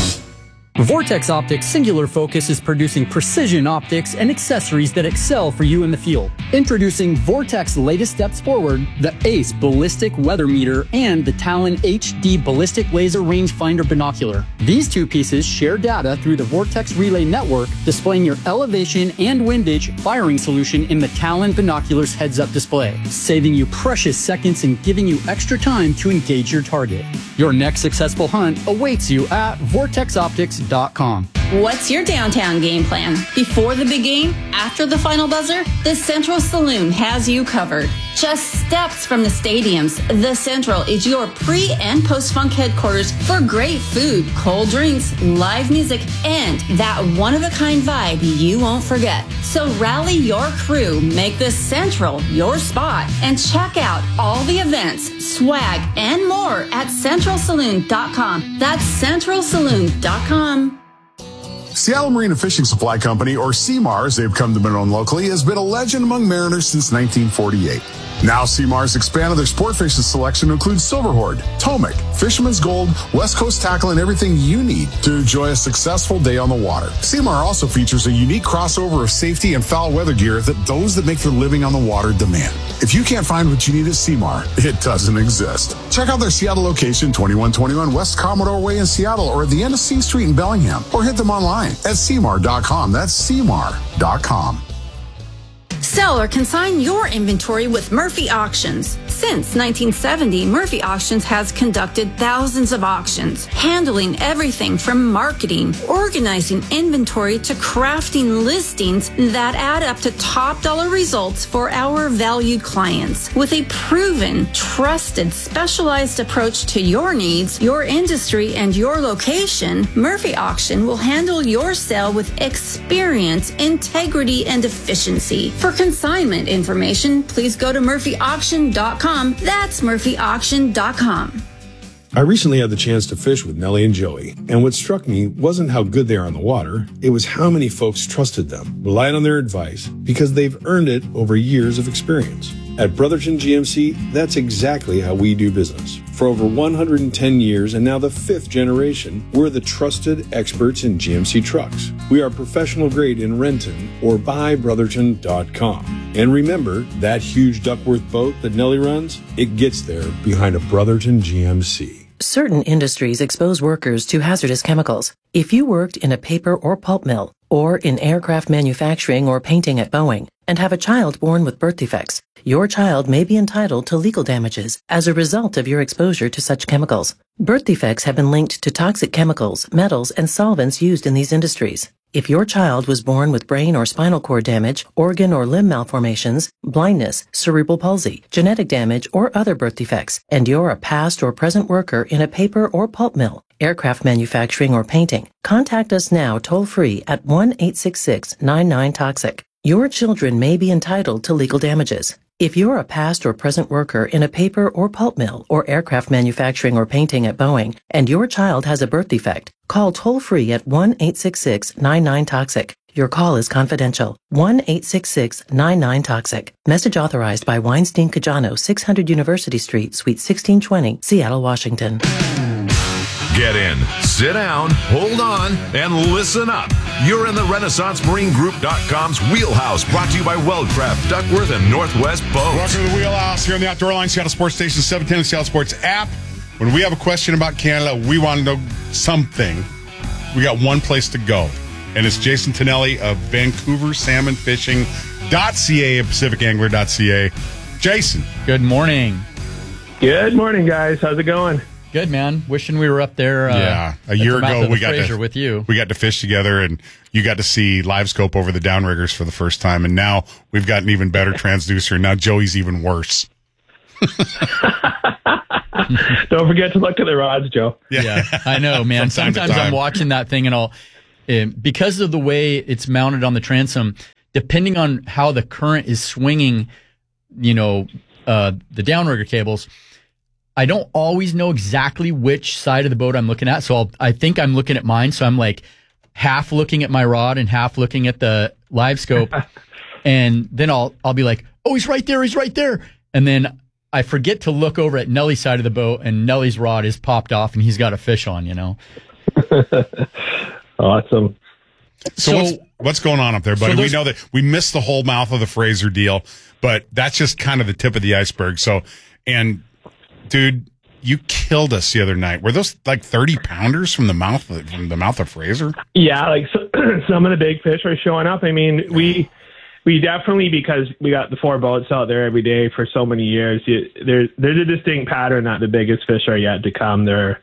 Vortex Optics' singular focus is producing precision optics and accessories that excel for you in the field. Introducing Vortex's latest steps forward, the ACE Ballistic Weather Meter and the Talon H D Ballistic Laser Rangefinder Binocular. These two pieces share data through the Vortex Relay Network, displaying your elevation and windage firing solution in the Talon Binocular's heads-up display, saving you precious seconds and giving you extra time to engage your target. Your next successful hunt awaits you at vortex optics dot com. What's your downtown game plan? Before the big game? After the final buzzer? The Central Saloon has you covered. Just steps from the stadiums, the Central is your pre- and post-funk headquarters for great food, cold drinks, live music, and that one-of-a-kind vibe you won't forget. So rally your crew, make the Central your spot, and check out all the events, swag, and more at central saloon dot com. That's central saloon dot com. Seattle Marine and Fishing Supply Company, or C M A R as they've come to be known locally, has been a legend among mariners since nineteen forty-eight. Now C M A R has expanded their sport fishing selection to include Silverhorde, Tomic, Fisherman's Gold, West Coast tackle, and everything you need to enjoy a successful day on the water. C M A R also features a unique crossover of safety and foul weather gear that those that make their living on the water demand. If you can't find what you need at C M A R, it doesn't exist. Check out their Seattle location, twenty-one twenty-one West Commodore Way in Seattle, or at the end of C Street in Bellingham, or hit them online at C M A R dot com. That's C M A R dot com. Sell or consign your inventory with Murphy Auctions. Since nineteen seventy, Murphy Auctions has conducted thousands of auctions, handling everything from marketing, organizing inventory, to crafting listings that add up to top dollar results for our valued clients. With a proven, trusted, specialized approach to your needs, your industry, and your location, Murphy Auction will handle your sale with experience, integrity, and efficiency. For consignment information, please go to murphy auction dot com. That's murphy auction dot com. I recently had the chance to fish with Nellie and Joey, and what struck me wasn't how good they are on the water, it was how many folks trusted them, relied on their advice, because they've earned it over years of experience. At Brotherton G M C, that's exactly how we do business. For over one hundred ten years, and now the fifth generation, we're the trusted experts in G M C trucks. We are professional grade in Renton or buy brotherton dot com. And remember, that huge Duckworth boat that Nellie runs, it gets there behind a Brotherton G M C. Certain industries expose workers to hazardous chemicals. If you worked in a paper or pulp mill, or in aircraft manufacturing or painting at Boeing, and have a child born with birth defects, your child may be entitled to legal damages as a result of your exposure to such chemicals. Birth defects have been linked to toxic chemicals, metals, and solvents used in these industries. If your child was born with brain or spinal cord damage, organ or limb malformations, blindness, cerebral palsy, genetic damage, or other birth defects, and you're a past or present worker in a paper or pulp mill, aircraft manufacturing, or painting, contact us now toll-free at one eight six six, nine nine, toxic. Your children may be entitled to legal damages. If you're a past or present worker in a paper or pulp mill or aircraft manufacturing or painting at Boeing, and your child has a birth defect, call toll-free at one eight six six, nine nine, toxic. Your call is confidential. one eight six six, nine nine, toxic. Message authorized by Weinstein Cajano, six hundred University Street, Suite sixteen twenty, Seattle, Washington. Get in, sit down, hold on, and listen up. You're in the Renaissance Marine Group dot com's Wheelhouse, brought to you by Weldcraft, Duckworth, and Northwest Boats. Welcome to the Wheelhouse here on the Outdoor Line, Seattle Sports Station, seven ten, Seattle Sports app. When we have a question about Canada, we want to know something, we got one place to go. And it's Jason Tonelli of Vancouver Salmon Fishing dot C A and Pacific Angler dot C A. Jason. Good morning. Good morning, guys. How's it going? Good, man. Wishing we were up there. Uh, yeah, a year ago we got Fraser to with you. We got to fish together, and you got to see live scope over the downriggers for the first time. And now we've got an even better transducer. Now Joey's even worse. Don't forget to look at the rods, Joe. Yeah, yeah I know, man. Sometimes I'm watching that thing and I'll, uh, because of the way it's mounted on the transom, depending on how the current is swinging, you know, uh, the downrigger cables, I don't always know exactly which side of the boat I'm looking at. So I'll, I think I'm looking at mine. So I'm like half looking at my rod and half looking at the live scope. And then I'll, I'll be like, oh, he's right there. He's right there. And then I forget to look over at Nellie's side of the boat, and Nellie's rod is popped off and he's got a fish on, you know? Awesome. So, so what's, what's going on up there, buddy? So we know that we missed the whole mouth of the Fraser deal, but that's just kind of the tip of the iceberg. So, and dude, you killed us the other night. Were those like thirty pounders from the mouth of, from the mouth of Fraser? Yeah, like so, some of the big fish are showing up. I mean, we we definitely, because we got the four boats out there every day for so many years, you, there's there's a distinct pattern that the biggest fish are yet to come. They're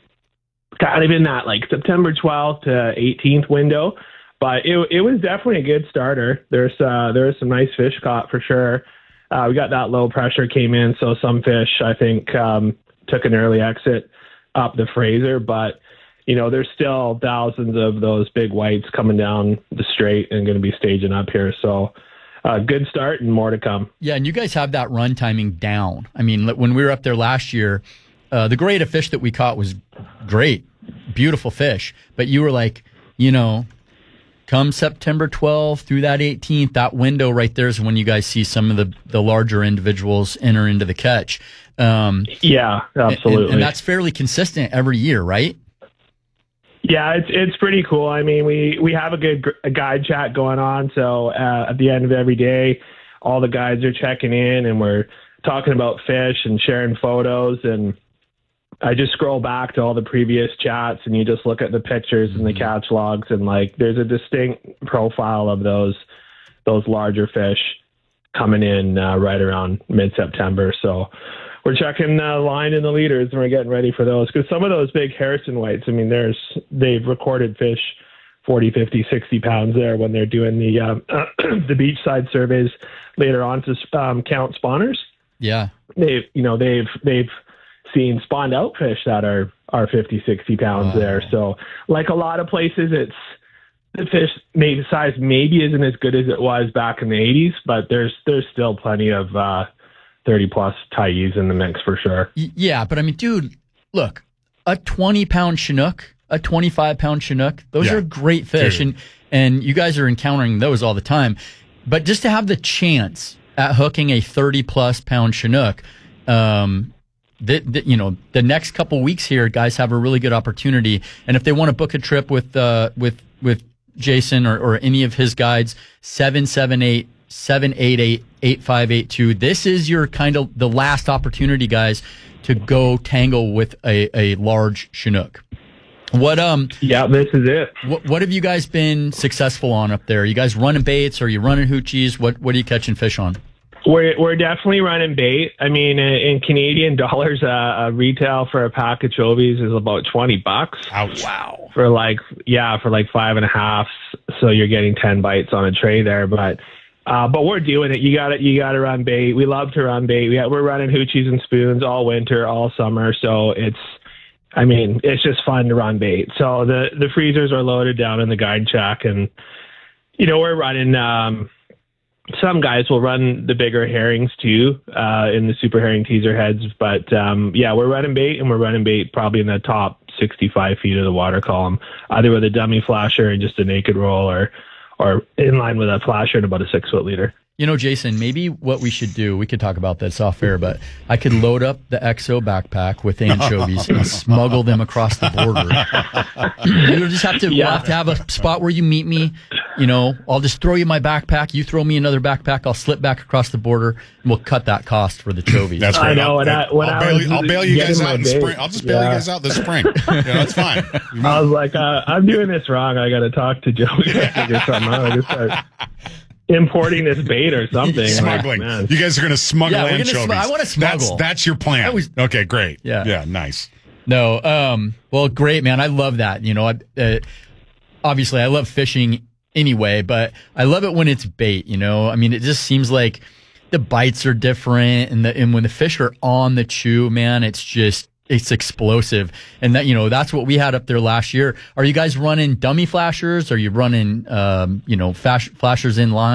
kind of in that like September twelfth to eighteenth window. But it it was definitely a good starter. There's uh, there was some nice fish caught for sure. Uh, we got that low pressure came in, so some fish I think um, took an early exit up the Fraser. But you know, there's still thousands of those big whites coming down the straight and going to be staging up here. So uh, good start and more to come. Yeah, and you guys have that run timing down. I mean, when we were up there last year, uh, the grade of fish that we caught was great, beautiful fish. But you were like, you know, come September twelfth through that eighteenth, that window right there is when you guys see some of the, the larger individuals enter into the catch. Um, yeah, absolutely. And, and that's fairly consistent every year, right? Yeah, it's it's pretty cool. I mean, we, we have a good a guide chat going on. So uh, at the end of every day, all the guides are checking in and we're talking about fish and sharing photos. And I just scroll back to all the previous chats and you just look at the pictures and the catch logs, and like there's a distinct profile of those those larger fish coming in uh, right around mid-September. So we're checking the uh, line in the leaders and we're getting ready for those, because some of those big Harrison whites, I mean, there's they've recorded fish forty, fifty, sixty pounds there when they're doing the um, the beachside surveys later on to um, count spawners. Yeah, they've you know they've they've seen spawned out fish that are are fifty, sixty pounds wow. there. So like a lot of places, it's the fish maybe size maybe isn't as good as it was back in the eighties, but there's there's still plenty of uh, thirty plus Tyes in the mix for sure. Yeah, but I mean, dude, look, a twenty pound Chinook, a twenty-five pound Chinook, those yeah. are great fish, dude. and and you guys are encountering those all the time. But just to have the chance at hooking a thirty plus pound Chinook, um, the, the, you know, the next couple weeks here, guys have a really good opportunity. And if they want to book a trip with uh, with with Jason or, or any of his guides, seven seven eight, seven eight eight, eight five eight two. This is your kind of the last opportunity, guys, to go tangle with a, a large Chinook. What um yeah, this is it. What what have you guys been successful on up there? Are you guys running baits? Are you running hoochies? What what are you catching fish on? We're we're definitely running bait. I mean, in Canadian dollars, uh, a retail for a pack of chovies is about twenty bucks. Ouch. Wow. For like yeah, for like five and a half, so you're getting ten bites on a tray there. But uh, but we're doing it. You got to you got to run bait. We love to run bait. We, we're running hoochies and spoons all winter, all summer. So it's. I mean, it's just fun to run bait. So the, the freezers are loaded down in the guide shack, and, you know, we're running, um, some guys will run the bigger herrings too, uh, in the super herring teaser heads. But, um, yeah, we're running bait, and we're running bait probably in the top sixty-five feet of the water column, either with a dummy flasher and just a naked roll, or, or in line with a flasher and about a six foot leader. You know, Jason, maybe what we should do, we could talk about this off air, but I could load up the X O backpack with anchovies and smuggle them across the border. You just have to, yeah. we'll have to have a spot where you meet me. You know, I'll just throw you my backpack. You throw me another backpack. I'll slip back across the border, and we'll cut that cost for the chovies. That's right. I know. When I, when I'll, I bail, was I'll bail you guys out in bait. spring. I'll just bail yeah. you guys out this spring. Yeah, that's fine. I was like, uh, I'm doing this wrong. I got to talk to Joey. Yeah. Or something. I just start importing this bait or something. Smuggling. Like, you guys are going to smuggle Yeah, we're gonna anchovies. sm- I wanna smuggle. That's, that's your plan. was- okay, great. Yeah. Yeah, nice. No, um, well, great, man. I love that. You know, I, uh, obviously I love fishing anyway, but I love it when it's bait, you know? I mean, it just seems like the bites are different and the, and when the fish are on the chew, man, it's just, it's explosive. And that, you know, that's what we had up there last year. Are you guys running dummy flashers? Are you running, um, you know, flash, flashers in line?